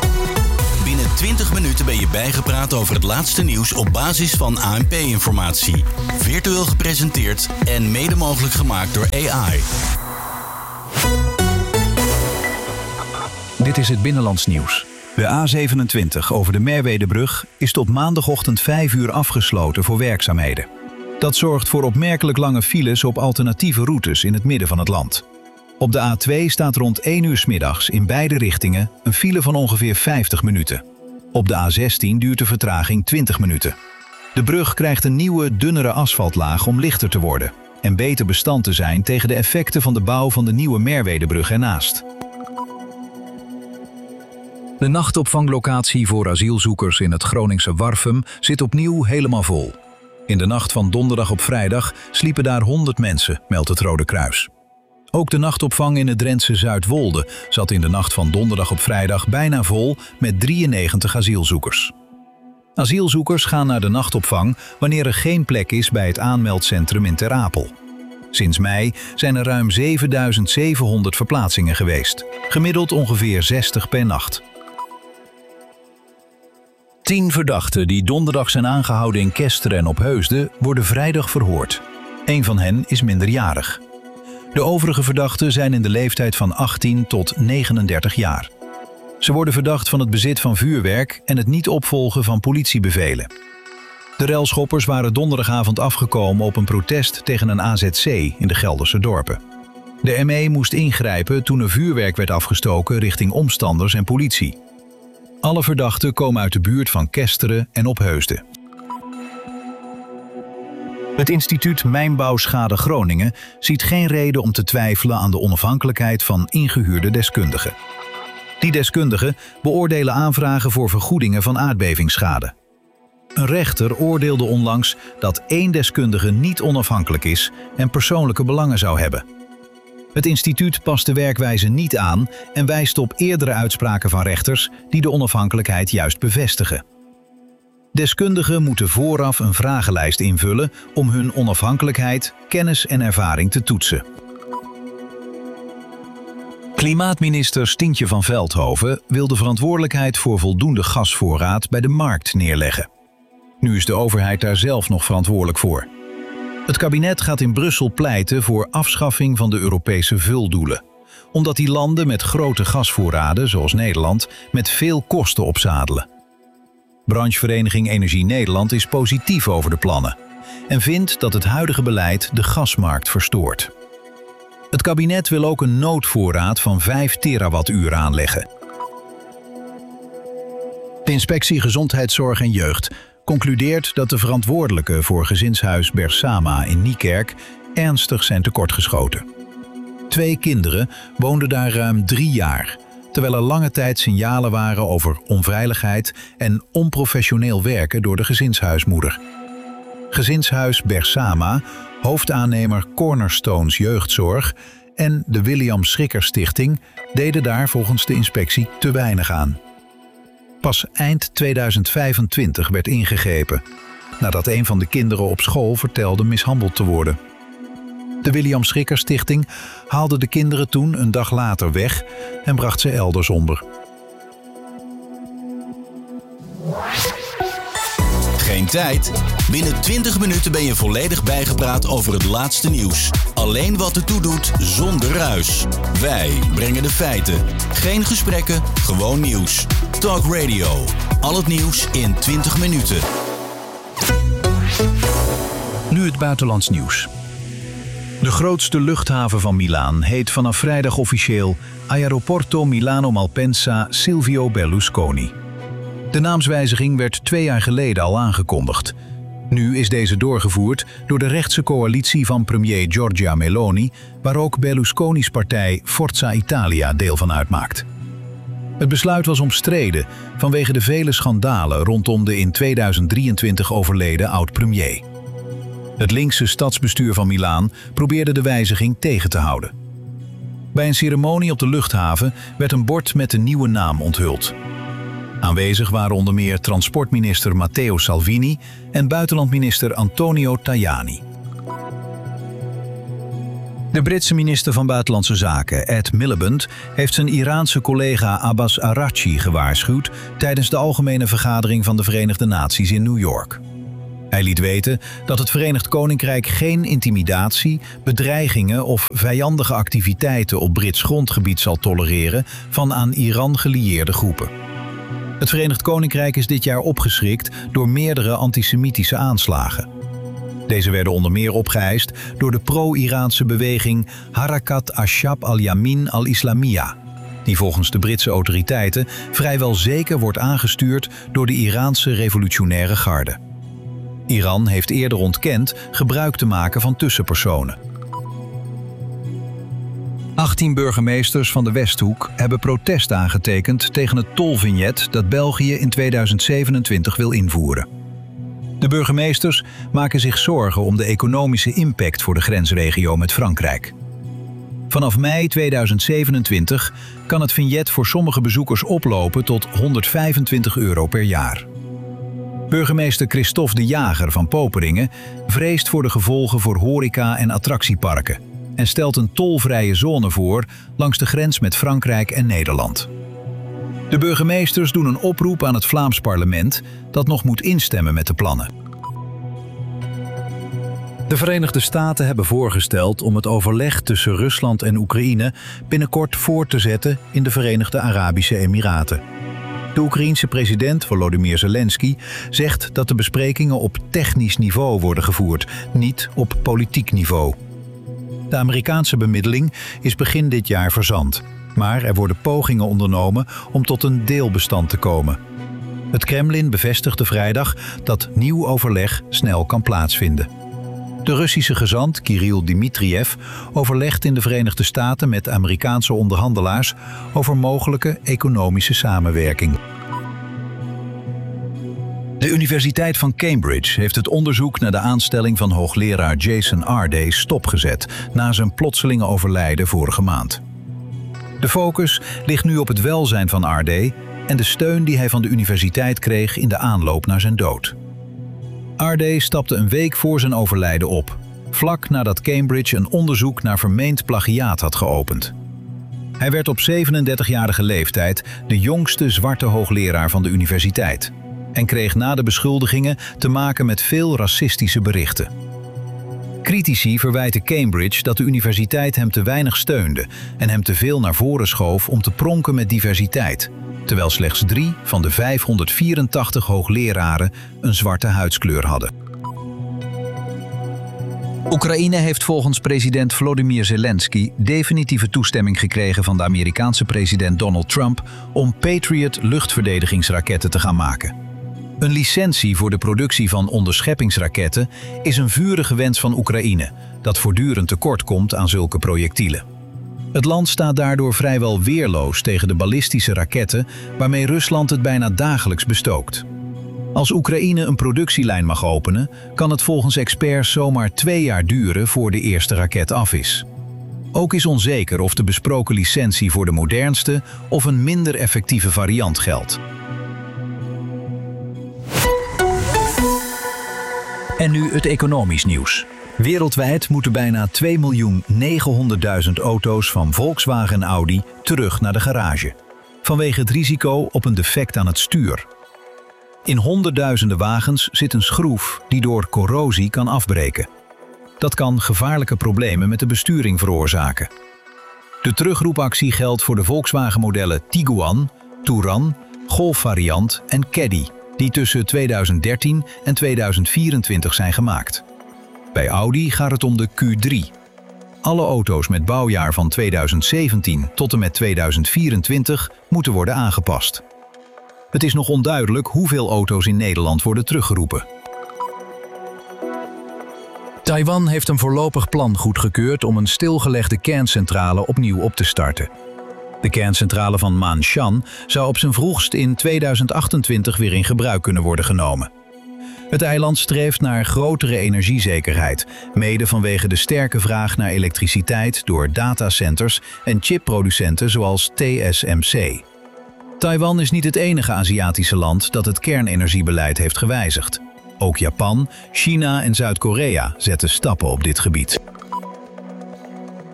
twintig minuten ben je bijgepraat over het laatste nieuws op basis van A N P-informatie. Virtueel gepresenteerd en mede mogelijk gemaakt door A I. Dit is het Binnenlands Nieuws. De A zevenentwintig over de Merwedebrug is tot maandagochtend vijf uur afgesloten voor werkzaamheden. Dat zorgt voor opmerkelijk lange files op alternatieve routes in het midden van het land. Op de A twee staat rond één uur 's middags in beide richtingen een file van ongeveer vijftig minuten. Op de A zestien duurt de vertraging twintig minuten. De brug krijgt een nieuwe, dunnere asfaltlaag om lichter te worden en beter bestand te zijn tegen de effecten van de bouw van de nieuwe Merwedebrug ernaast. De nachtopvanglocatie voor asielzoekers in het Groningse Warffum zit opnieuw helemaal vol. In de nacht van donderdag op vrijdag sliepen daar honderd mensen, meldt het Rode Kruis. Ook de nachtopvang in het Drentse Zuidwolde zat in de nacht van donderdag op vrijdag bijna vol met drieënnegentig asielzoekers. Asielzoekers gaan naar de nachtopvang wanneer er geen plek is bij het aanmeldcentrum in Ter Apel. Sinds mei zijn er ruim zevenduizend zevenhonderd verplaatsingen geweest, gemiddeld ongeveer zestig per nacht. Tien verdachten die donderdag zijn aangehouden in Kesteren en Opheusden worden vrijdag verhoord. Eén van hen is minderjarig. De overige verdachten zijn in de leeftijd van achttien tot negenendertig jaar. Ze worden verdacht van het bezit van vuurwerk en het niet opvolgen van politiebevelen. De relschoppers waren donderdagavond afgekomen op een protest tegen een A Z C in de Gelderse dorpen. De M E moest ingrijpen toen er vuurwerk werd afgestoken richting omstanders en politie. Alle verdachten komen uit de buurt van Kesteren en Opheusden. Het instituut Mijnbouwschade Groningen ziet geen reden om te twijfelen aan de onafhankelijkheid van ingehuurde deskundigen. Die deskundigen beoordelen aanvragen voor vergoedingen van aardbevingsschade. Een rechter oordeelde onlangs dat één deskundige niet onafhankelijk is en persoonlijke belangen zou hebben. Het instituut past de werkwijze niet aan en wijst op eerdere uitspraken van rechters die de onafhankelijkheid juist bevestigen. Deskundigen moeten vooraf een vragenlijst invullen om hun onafhankelijkheid, kennis en ervaring te toetsen. Klimaatminister Stientje van Veldhoven wil de verantwoordelijkheid voor voldoende gasvoorraad bij de markt neerleggen. Nu is de overheid daar zelf nog verantwoordelijk voor. Het kabinet gaat in Brussel pleiten voor afschaffing van de Europese vuldoelen, omdat die landen met grote gasvoorraden, zoals Nederland, met veel kosten opzadelen. Branchevereniging Energie Nederland is positief over de plannen en vindt dat het huidige beleid de gasmarkt verstoort. Het kabinet wil ook een noodvoorraad van vijf terawattuur aanleggen. De Inspectie Gezondheidszorg en Jeugd concludeert dat de verantwoordelijken voor gezinshuis Bersama in Niekerk ernstig zijn tekortgeschoten. Twee kinderen woonden daar ruim drie jaar, terwijl er lange tijd signalen waren over onveiligheid en onprofessioneel werken door de gezinshuismoeder. Gezinshuis Bersama, hoofdaannemer Cornerstones Jeugdzorg en de William Schrikker Stichting deden daar volgens de inspectie te weinig aan. Pas eind tweeduizend vijfentwintig werd ingegrepen, nadat een van de kinderen op school vertelde mishandeld te worden. De William Schrikker Stichting haalde de kinderen toen een dag later weg en bracht ze elders onder. Geen tijd? Binnen twintig minuten ben je volledig bijgepraat over het laatste nieuws. Alleen wat ertoe doet, zonder ruis. Wij brengen de feiten. Geen gesprekken, gewoon nieuws. Talk Radio. Al het nieuws in twintig minuten. Nu het buitenlands nieuws. De grootste luchthaven van Milaan heet vanaf vrijdag officieel Aeroporto Milano Malpensa Silvio Berlusconi. De naamswijziging werd twee jaar geleden al aangekondigd. Nu is deze doorgevoerd door de rechtse coalitie van premier Giorgia Meloni, waar ook Berlusconi's partij Forza Italia deel van uitmaakt. Het besluit was omstreden vanwege de vele schandalen rondom de in tweeduizend drieëntwintig overleden oud-premier. Het linkse stadsbestuur van Milaan probeerde de wijziging tegen te houden. Bij een ceremonie op de luchthaven werd een bord met de nieuwe naam onthuld. Aanwezig waren onder meer transportminister Matteo Salvini en buitenlandminister Antonio Tajani. De Britse minister van Buitenlandse Zaken, Ed Miliband, heeft zijn Iraanse collega Abbas Araghchi gewaarschuwd tijdens de Algemene Vergadering van de Verenigde Naties in New York. Hij liet weten dat het Verenigd Koninkrijk geen intimidatie, bedreigingen of vijandige activiteiten op Brits grondgebied zal tolereren van aan Iran gelieerde groepen. Het Verenigd Koninkrijk is dit jaar opgeschrikt door meerdere antisemitische aanslagen. Deze werden onder meer opgeëist door de pro-Iraanse beweging Harakat Ashab al-Yamin al-Islamiyya, die volgens de Britse autoriteiten vrijwel zeker wordt aangestuurd door de Iraanse revolutionaire garde. Iran heeft eerder ontkend gebruik te maken van tussenpersonen. achttien burgemeesters van de Westhoek hebben protest aangetekend tegen het tolvignet dat België in tweeduizend zevenentwintig wil invoeren. De burgemeesters maken zich zorgen om de economische impact voor de grensregio met Frankrijk. Vanaf mei tweeduizend zevenentwintig kan het vignet voor sommige bezoekers oplopen tot honderdvijfentwintig euro per jaar. Burgemeester Christophe de Jager van Poperingen vreest voor de gevolgen voor horeca- en attractieparken en stelt een tolvrije zone voor langs de grens met Frankrijk en Nederland. De burgemeesters doen een oproep aan het Vlaams parlement dat nog moet instemmen met de plannen. De Verenigde Staten hebben voorgesteld om het overleg tussen Rusland en Oekraïne binnenkort voort te zetten in de Verenigde Arabische Emiraten. De Oekraïense president Volodymyr Zelensky zegt dat de besprekingen op technisch niveau worden gevoerd, niet op politiek niveau. De Amerikaanse bemiddeling is begin dit jaar verzand, maar er worden pogingen ondernomen om tot een deelbestand te komen. Het Kremlin bevestigde vrijdag dat nieuw overleg snel kan plaatsvinden. De Russische gezant Kirill Dmitriev overlegt in de Verenigde Staten met Amerikaanse onderhandelaars over mogelijke economische samenwerking. De Universiteit van Cambridge heeft het onderzoek naar de aanstelling van hoogleraar Jason Arday stopgezet na zijn plotselinge overlijden vorige maand. De focus ligt nu op het welzijn van Arday en de steun die hij van de universiteit kreeg in de aanloop naar zijn dood. Arday stapte een week voor zijn overlijden op, vlak nadat Cambridge een onderzoek naar vermeend plagiaat had geopend. Hij werd op zevenendertigjarige leeftijd de jongste zwarte hoogleraar van de universiteit en kreeg na de beschuldigingen te maken met veel racistische berichten. Critici verwijten Cambridge dat de universiteit hem te weinig steunde en hem te veel naar voren schoof om te pronken met diversiteit, terwijl slechts drie van de vijfhonderdvierentachtig hoogleraren een zwarte huidskleur hadden. Oekraïne heeft volgens president Volodymyr Zelensky definitieve toestemming gekregen van de Amerikaanse president Donald Trump om Patriot luchtverdedigingsraketten te gaan maken. Een licentie voor de productie van onderscheppingsraketten is een vurige wens van Oekraïne, dat voortdurend tekort komt aan zulke projectielen. Het land staat daardoor vrijwel weerloos tegen de ballistische raketten waarmee Rusland het bijna dagelijks bestookt. Als Oekraïne een productielijn mag openen, kan het volgens experts zomaar twee jaar duren voor de eerste raket af is. Ook is onzeker of de besproken licentie voor de modernste of een minder effectieve variant geldt. En nu het economisch nieuws. Wereldwijd moeten bijna twee miljoen negenhonderdduizend auto's van Volkswagen en Audi terug naar de garage, vanwege het risico op een defect aan het stuur. In honderdduizenden wagens zit een schroef die door corrosie kan afbreken. Dat kan gevaarlijke problemen met de besturing veroorzaken. De terugroepactie geldt voor de Volkswagen-modellen Tiguan, Touran, Golf variant en Caddy, die tussen tweeduizend dertien en tweeduizend vierentwintig zijn gemaakt. Bij Audi gaat het om de Q drie. Alle auto's met bouwjaar van tweeduizend zeventien tot en met tweeduizend vierentwintig moeten worden aangepast. Het is nog onduidelijk hoeveel auto's in Nederland worden teruggeroepen. Taiwan heeft een voorlopig plan goedgekeurd om een stilgelegde kerncentrale opnieuw op te starten. De kerncentrale van Ma'anshan zou op zijn vroegst in tweeduizend achtentwintig weer in gebruik kunnen worden genomen. Het eiland streeft naar grotere energiezekerheid, mede vanwege de sterke vraag naar elektriciteit door datacenters en chipproducenten zoals T S M C. Taiwan is niet het enige Aziatische land dat het kernenergiebeleid heeft gewijzigd. Ook Japan, China en Zuid-Korea zetten stappen op dit gebied.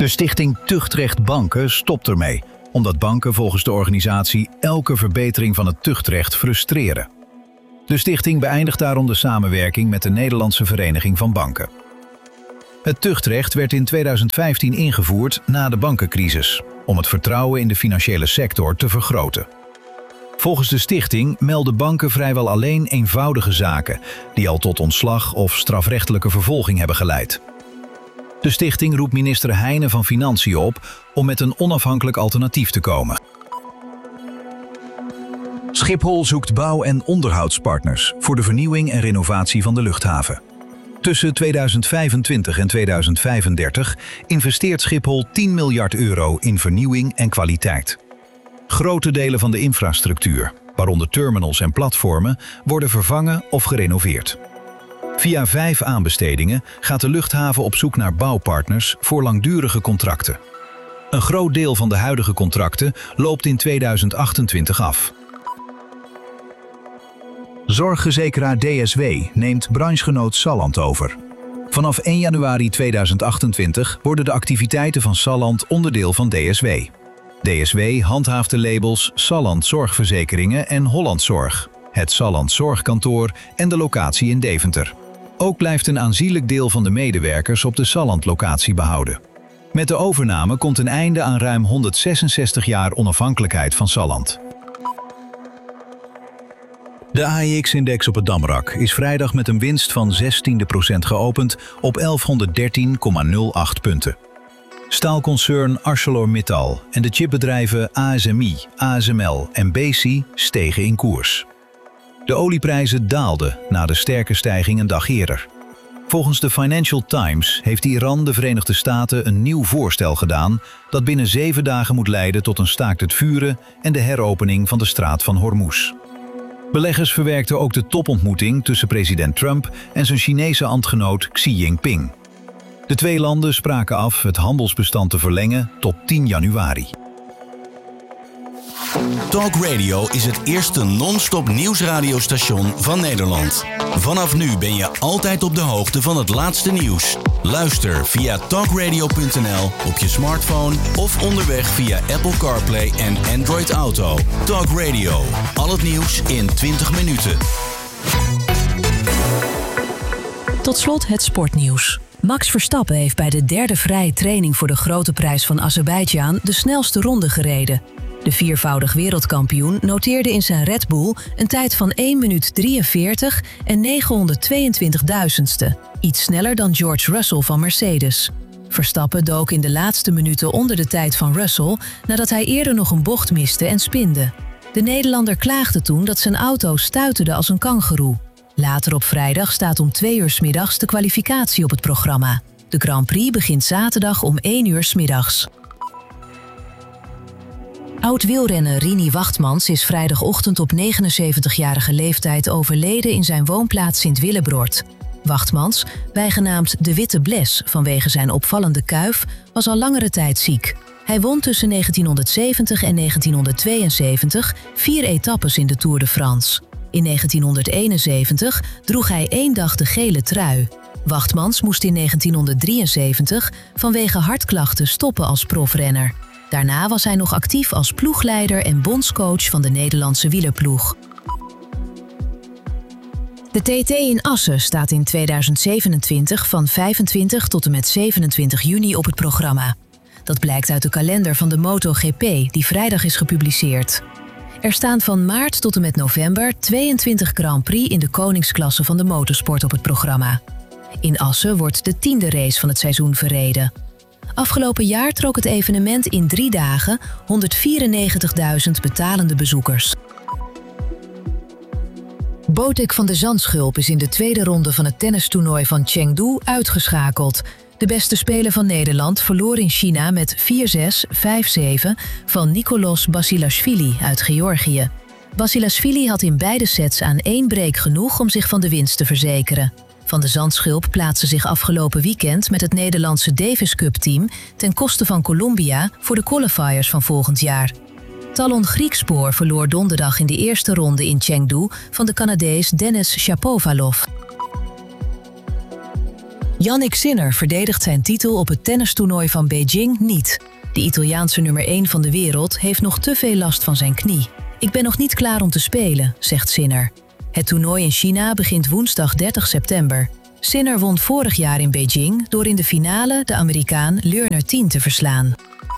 De stichting Tuchtrecht Banken stopt ermee, omdat banken volgens de organisatie elke verbetering van het tuchtrecht frustreren. De stichting beëindigt daarom de samenwerking met de Nederlandse Vereniging van Banken. Het tuchtrecht werd in tweeduizend vijftien ingevoerd na de bankencrisis, om het vertrouwen in de financiële sector te vergroten. Volgens de stichting melden banken vrijwel alleen eenvoudige zaken, die al tot ontslag of strafrechtelijke vervolging hebben geleid. De stichting roept minister Heijnen van Financiën op om met een onafhankelijk alternatief te komen. Schiphol zoekt bouw- en onderhoudspartners voor de vernieuwing en renovatie van de luchthaven. Tussen tweeduizend vijfentwintig en tweeduizend vijfendertig investeert Schiphol tien miljard euro in vernieuwing en kwaliteit. Grote delen van de infrastructuur, waaronder terminals en platformen, worden vervangen of gerenoveerd. Via vijf aanbestedingen gaat de luchthaven op zoek naar bouwpartners voor langdurige contracten. Een groot deel van de huidige contracten loopt in tweeduizend achtentwintig af. Zorgverzekeraar D S W neemt branchegenoot Salland over. Vanaf één januari tweeduizend achtentwintig worden de activiteiten van Salland onderdeel van D S W. D S W handhaaft de labels Salland Zorgverzekeringen en Holland Zorg, het Salland Zorgkantoor en de locatie in Deventer. Ook blijft een aanzienlijk deel van de medewerkers op de Salland-locatie behouden. Met de overname komt een einde aan ruim honderdzesenzestig jaar onafhankelijkheid van Salland. De A E X-index op het Damrak is vrijdag met een winst van zestiende procent geopend op elfhonderddertien komma nul acht punten. Staalconcern ArcelorMittal en de chipbedrijven A S M I, A S M L en Besi stegen in koers. De olieprijzen daalden na de sterke stijging een dag eerder. Volgens de Financial Times heeft Iran de Verenigde Staten een nieuw voorstel gedaan dat binnen zeven dagen moet leiden tot een staakt het vuren en de heropening van de straat van Hormuz. Beleggers verwerkten ook de topontmoeting tussen president Trump en zijn Chinese ambtgenoot Xi Jinping. De twee landen spraken af het handelsbestand te verlengen tot tien januari. Talk Radio is het eerste non-stop nieuwsradiostation van Nederland. Vanaf nu ben je altijd op de hoogte van het laatste nieuws. Luister via talkradio punt n l op je smartphone of onderweg via Apple CarPlay en Android Auto. Talk Radio, al het nieuws in twintig minuten. Tot slot het sportnieuws. Max Verstappen heeft bij de derde vrije training voor de Grote Prijs van Azerbeidzjan de snelste ronde gereden. De viervoudig wereldkampioen noteerde in zijn Red Bull een tijd van één minuut drieënveertig en negenhonderdtweeëntwintig duizendste. Iets sneller dan George Russell van Mercedes. Verstappen dook in de laatste minuten onder de tijd van Russell nadat hij eerder nog een bocht miste en spinde. De Nederlander klaagde toen dat zijn auto stuiterde als een kangoeroe. Later op vrijdag staat om twee uur 's middags de kwalificatie op het programma. De Grand Prix begint zaterdag om één uur 's middags. Oud-wielrenner Rini Wachtmans is vrijdagochtend op negenenzeventigjarige leeftijd overleden in zijn woonplaats Sint-Willebrord. Wachtmans, bijgenaamd de Witte Bles vanwege zijn opvallende kuif, was al langere tijd ziek. Hij won tussen negentienhonderdzeventig en negentienhonderdtweeënzeventig vier etappes in de Tour de France. In negentienhonderdeenenzeventig droeg hij één dag de gele trui. Wachtmans moest in negentienhonderddrieënzeventig vanwege hartklachten stoppen als profrenner. Daarna was hij nog actief als ploegleider en bondscoach van de Nederlandse wielerploeg. De T T in Assen staat in tweeduizend zevenentwintig van vijfentwintig tot en met zevenentwintig juni op het programma. Dat blijkt uit de kalender van de MotoGP die vrijdag is gepubliceerd. Er staan van maart tot en met november tweeëntwintig Grand Prix in de koningsklasse van de motorsport op het programma. In Assen wordt de tiende race van het seizoen verreden. Afgelopen jaar trok het evenement in drie dagen honderdvierennegentigduizend betalende bezoekers. Botic van de Zandschulp is in de tweede ronde van het tennistoernooi van Chengdu uitgeschakeld. De beste speler van Nederland verloor in China met vier zes, vijf zeven van Nicolas Basilashvili uit Georgië. Basilashvili had in beide sets aan één break genoeg om zich van de winst te verzekeren. Van de Zandschulp plaatste zich afgelopen weekend met het Nederlandse Davis Cup-team ten koste van Colombia voor de qualifiers van volgend jaar. Talon Griekspoor verloor donderdag in de eerste ronde in Chengdu van de Canadees Denis Shapovalov. Jannik Sinner verdedigt zijn titel op het tennistoernooi van Beijing niet. De Italiaanse nummer één van de wereld heeft nog te veel last van zijn knie. Ik ben nog niet klaar om te spelen, zegt Sinner. Het toernooi in China begint woensdag dertig september. Sinner won vorig jaar in Beijing door in de finale de Amerikaan Lerner tien te verslaan.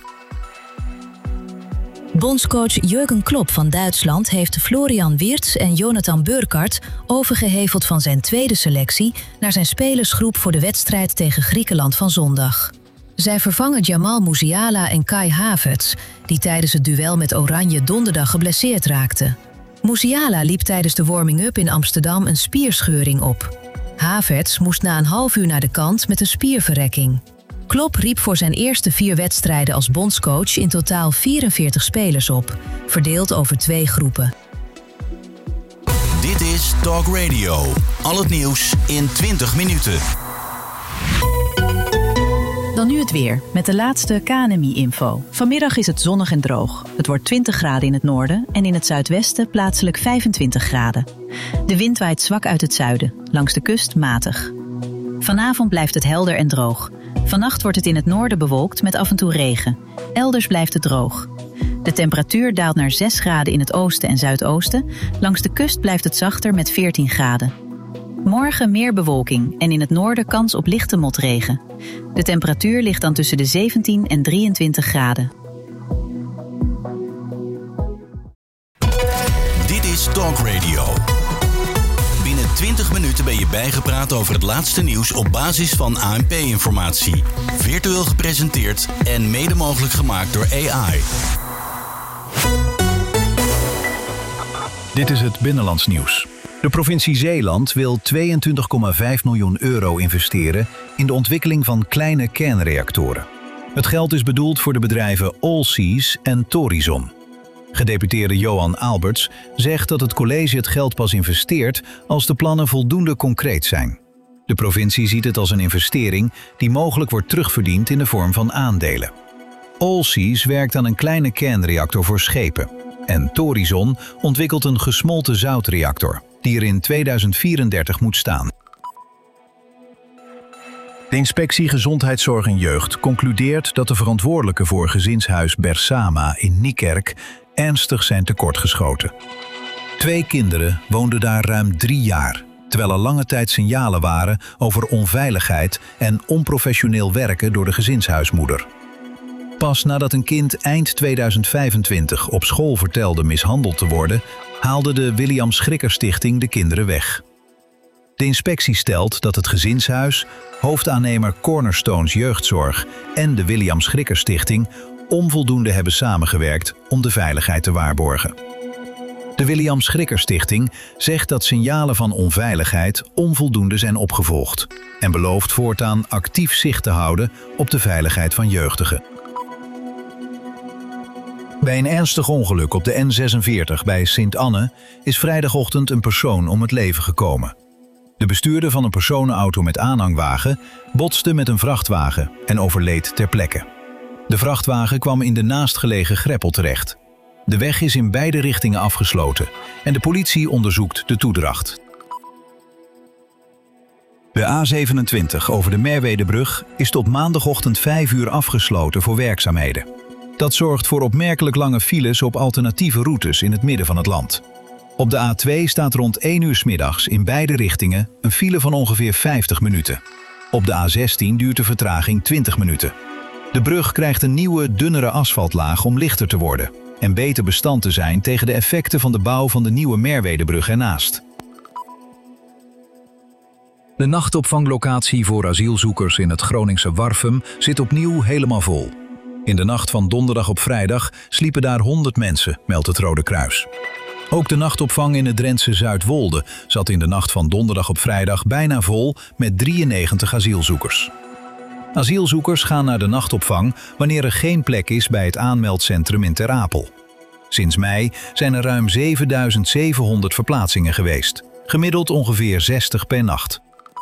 Bondscoach Jürgen Klopp van Duitsland heeft Florian Wirtz en Jonathan Burkhardt overgeheveld van zijn tweede selectie naar zijn spelersgroep voor de wedstrijd tegen Griekenland van zondag. Zij vervangen Jamal Musiala en Kai Havertz, die tijdens het duel met Oranje donderdag geblesseerd raakten. Musiala liep tijdens de warming-up in Amsterdam een spierscheuring op. Havertz moest na een half uur naar de kant met een spierverrekking. Klopp riep voor zijn eerste vier wedstrijden als bondscoach in totaal vierenveertig spelers op, verdeeld over twee groepen. Dit is Talk Radio. Al het nieuws in twintig minuten. Dan nu het weer, met de laatste K N M I-info. Vanmiddag is het zonnig en droog. Het wordt twintig graden in het noorden en in het zuidwesten plaatselijk vijfentwintig graden. De wind waait zwak uit het zuiden, langs de kust matig. Vanavond blijft het helder en droog. Vannacht wordt het in het noorden bewolkt met af en toe regen. Elders blijft het droog. De temperatuur daalt naar zes graden in het oosten en zuidoosten. Langs de kust blijft het zachter met veertien graden. Morgen meer bewolking en in het noorden kans op lichte motregen. De temperatuur ligt dan tussen de zeventien en drieëntwintig graden. Dit is Talk Radio. Binnen twintig minuten ben je bijgepraat over het laatste nieuws op basis van A N P-informatie. Virtueel gepresenteerd en mede mogelijk gemaakt door A I. Dit is het Binnenlands nieuws. De provincie Zeeland wil tweeëntwintig komma vijf miljoen euro investeren in de ontwikkeling van kleine kernreactoren. Het geld is bedoeld voor de bedrijven Allseas en Torizon. Gedeputeerde Johan Alberts zegt dat het college het geld pas investeert als de plannen voldoende concreet zijn. De provincie ziet het als een investering die mogelijk wordt terugverdiend in de vorm van aandelen. Allseas werkt aan een kleine kernreactor voor schepen. En Torizon ontwikkelt een gesmolten zoutreactor, die er in tweeduizend vierendertig moet staan. De inspectie Gezondheidszorg en Jeugd concludeert dat de verantwoordelijken voor gezinshuis Bersama in Niekerk ernstig zijn tekortgeschoten. Twee kinderen woonden daar ruim drie jaar, terwijl er lange tijd signalen waren over onveiligheid en onprofessioneel werken door de gezinshuismoeder. Pas nadat een kind eind tweeduizend vijfentwintig op school vertelde mishandeld te worden, haalde de William Schrikker Stichting de kinderen weg. De inspectie stelt dat het gezinshuis, hoofdaannemer Cornerstones Jeugdzorg en de William Schrikker Stichting onvoldoende hebben samengewerkt om de veiligheid te waarborgen. De William Schrikker Stichting zegt dat signalen van onveiligheid onvoldoende zijn opgevolgd en belooft voortaan actief zicht te houden op de veiligheid van jeugdigen. Bij een ernstig ongeluk op de N zesenveertig bij Sint-Anne is vrijdagochtend een persoon om het leven gekomen. De bestuurder van een personenauto met aanhangwagen botste met een vrachtwagen en overleed ter plekke. De vrachtwagen kwam in de naastgelegen greppel terecht. De weg is in beide richtingen afgesloten en de politie onderzoekt de toedracht. De A zevenentwintig over de Merwedebrug is tot maandagochtend vijf uur afgesloten voor werkzaamheden. Dat zorgt voor opmerkelijk lange files op alternatieve routes in het midden van het land. Op de A twee staat rond één uur 's middags in beide richtingen een file van ongeveer vijftig minuten. Op de A zestien duurt de vertraging twintig minuten. De brug krijgt een nieuwe, dunnere asfaltlaag om lichter te worden en beter bestand te zijn tegen de effecten van de bouw van de nieuwe Merwedebrug ernaast. De nachtopvanglocatie voor asielzoekers in het Groningse Warffum zit opnieuw helemaal vol. In de nacht van donderdag op vrijdag sliepen daar honderd mensen, meldt het Rode Kruis. Ook de nachtopvang in het Drentse Zuidwolde zat in de nacht van donderdag op vrijdag bijna vol met drieënnegentig asielzoekers. Asielzoekers gaan naar de nachtopvang wanneer er geen plek is bij het aanmeldcentrum in Ter Apel. Sinds mei zijn er ruim zevenduizend zevenhonderd verplaatsingen geweest, gemiddeld ongeveer zestig per nacht.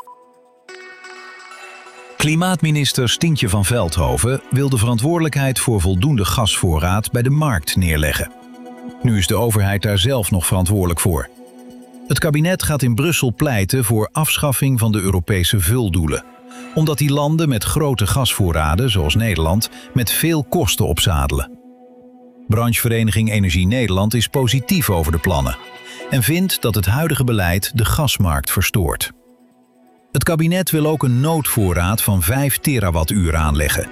Klimaatminister Stientje van Veldhoven wil de verantwoordelijkheid voor voldoende gasvoorraad bij de markt neerleggen. Nu is de overheid daar zelf nog verantwoordelijk voor. Het kabinet gaat in Brussel pleiten voor afschaffing van de Europese vuldoelen. omdat die landen met grote gasvoorraden, zoals Nederland, met veel kosten opzadelen. Branchevereniging Energie Nederland is positief over de plannen en vindt dat het huidige beleid de gasmarkt verstoort. Het kabinet wil ook een noodvoorraad van vijf terawattuur aanleggen.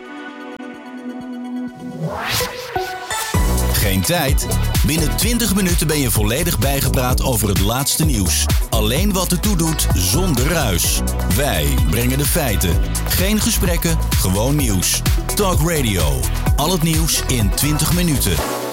Geen tijd? Binnen twintig minuten ben je volledig bijgepraat over het laatste nieuws. Alleen wat ertoe doet, zonder ruis. Wij brengen de feiten. Geen gesprekken, gewoon nieuws. Talk Radio. Al het nieuws in twintig minuten.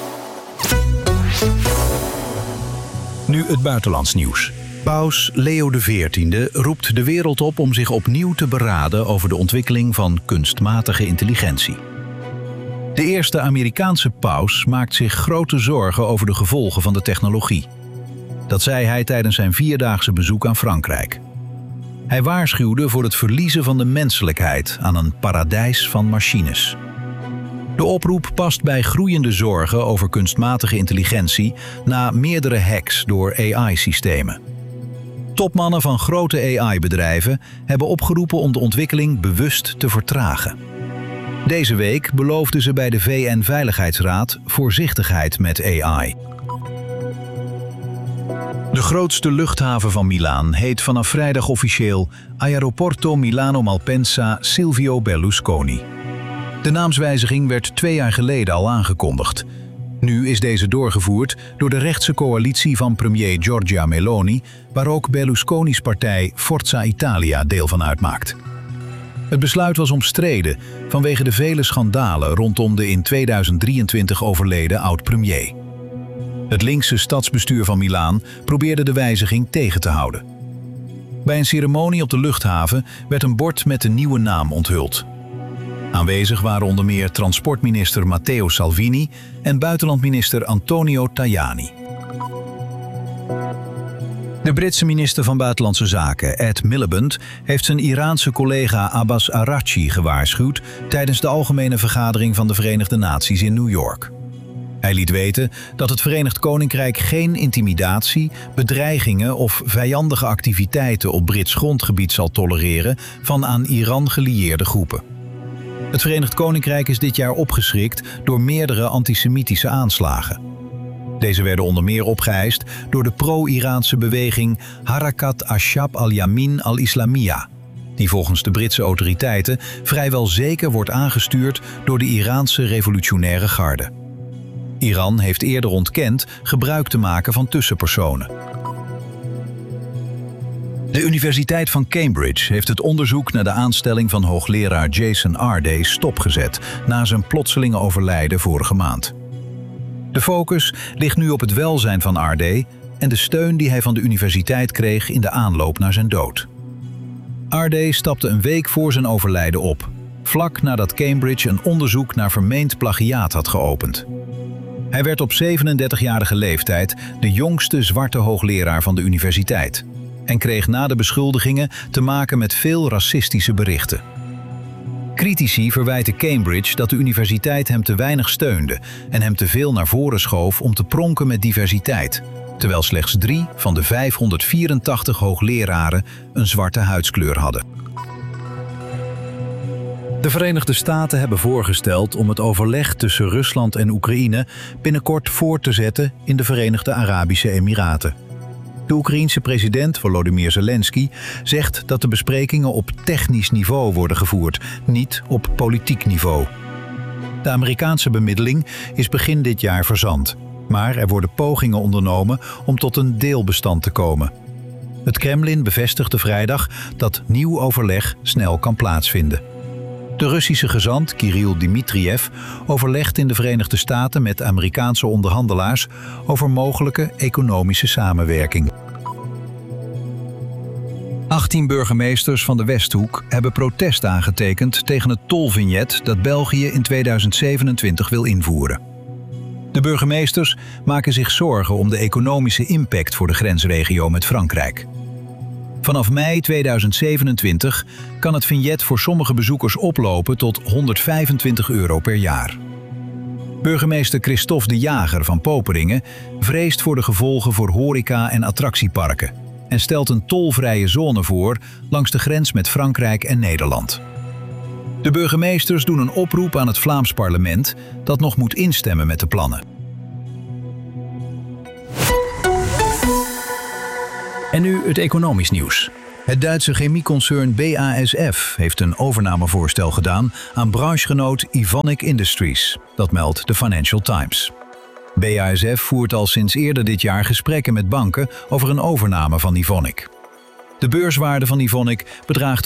Nu het buitenlands nieuws. Paus Leo de veertiende roept de wereld op om zich opnieuw te beraden over de ontwikkeling van kunstmatige intelligentie. De eerste Amerikaanse paus maakt zich grote zorgen over de gevolgen van de technologie. Dat zei hij tijdens zijn vierdaagse bezoek aan Frankrijk. Hij waarschuwde voor het verliezen van de menselijkheid aan een paradijs van machines. De oproep past bij groeiende zorgen over kunstmatige intelligentie na meerdere hacks door A I-systemen. Topmannen van grote A I-bedrijven hebben opgeroepen om de ontwikkeling bewust te vertragen. Deze week beloofden ze bij de V N-veiligheidsraad voorzichtigheid met A I. De grootste luchthaven van Milaan heet vanaf vrijdag officieel Aeroporto Milano Malpensa Silvio Berlusconi. De naamswijziging werd twee jaar geleden al aangekondigd. Nu is deze doorgevoerd door de rechtse coalitie van premier Giorgia Meloni, waar ook Berlusconi's partij Forza Italia deel van uitmaakt. Het besluit was omstreden vanwege de vele schandalen rondom de in tweeduizend drieëntwintig overleden oud-premier. Het linkse stadsbestuur van Milaan probeerde de wijziging tegen te houden. Bij een ceremonie op de luchthaven werd een bord met de nieuwe naam onthuld. Aanwezig waren onder meer transportminister Matteo Salvini en buitenlandminister Antonio Tajani. De Britse minister van Buitenlandse Zaken, Ed Miliband, heeft zijn Iraanse collega Abbas Araghchi gewaarschuwd tijdens de Algemene Vergadering van de Verenigde Naties in New York. Hij liet weten dat het Verenigd Koninkrijk geen intimidatie, bedreigingen of vijandige activiteiten op Brits grondgebied zal tolereren van aan Iran gelieerde groepen. Het Verenigd Koninkrijk is dit jaar opgeschrikt door meerdere antisemitische aanslagen. Deze werden onder meer opgeëist door de pro-Iraanse beweging Harakat Ashab al-Yamin al-Islamiyya, die volgens de Britse autoriteiten vrijwel zeker wordt aangestuurd door de Iraanse revolutionaire garde. Iran heeft eerder ontkend gebruik te maken van tussenpersonen. De Universiteit van Cambridge heeft het onderzoek naar de aanstelling van hoogleraar Jason Arday stopgezet na zijn plotselinge overlijden vorige maand. De focus ligt nu op het welzijn van Arday en de steun die hij van de universiteit kreeg in de aanloop naar zijn dood. Arday stapte een week voor zijn overlijden op, vlak nadat Cambridge een onderzoek naar vermeend plagiaat had geopend. Hij werd op zevenendertigjarige leeftijd de jongste zwarte hoogleraar van de universiteit en kreeg na de beschuldigingen te maken met veel racistische berichten. Critici verwijten Cambridge dat de universiteit hem te weinig steunde en hem te veel naar voren schoof om te pronken met diversiteit, terwijl slechts drie van de vijfhonderdvierentachtig hoogleraren een zwarte huidskleur hadden. De Verenigde Staten hebben voorgesteld om het overleg tussen Rusland en Oekraïne binnenkort voort te zetten in de Verenigde Arabische Emiraten. De Oekraïense president Volodymyr Zelensky zegt dat de besprekingen op technisch niveau worden gevoerd, niet op politiek niveau. De Amerikaanse bemiddeling is begin dit jaar verzand, maar er worden pogingen ondernomen om tot een deelbestand te komen. Het Kremlin bevestigde vrijdag dat nieuw overleg snel kan plaatsvinden. De Russische gezant Kirill Dmitriev overlegt in de Verenigde Staten met Amerikaanse onderhandelaars over mogelijke economische samenwerking. achttien burgemeesters van de Westhoek hebben protest aangetekend tegen het tolvignet dat België in tweeduizend zevenentwintig wil invoeren. De burgemeesters maken zich zorgen om de economische impact voor de grensregio met Frankrijk. Vanaf mei tweeduizend zevenentwintig kan het vignet voor sommige bezoekers oplopen tot honderdvijfentwintig euro per jaar. Burgemeester Christophe de Jager van Poperingen vreest voor de gevolgen voor horeca en attractieparken en stelt een tolvrije zone voor langs de grens met Frankrijk en Nederland. De burgemeesters doen een oproep aan het Vlaams parlement dat nog moet instemmen met de plannen. En nu het economisch nieuws. Het Duitse chemieconcern B A S F heeft een overnamevoorstel gedaan aan branchegenoot Evonik Industries. Dat meldt de Financial Times. B A S F voert al sinds eerder dit jaar gesprekken met banken over een overname van Evonik. De beurswaarde van Evonik bedraagt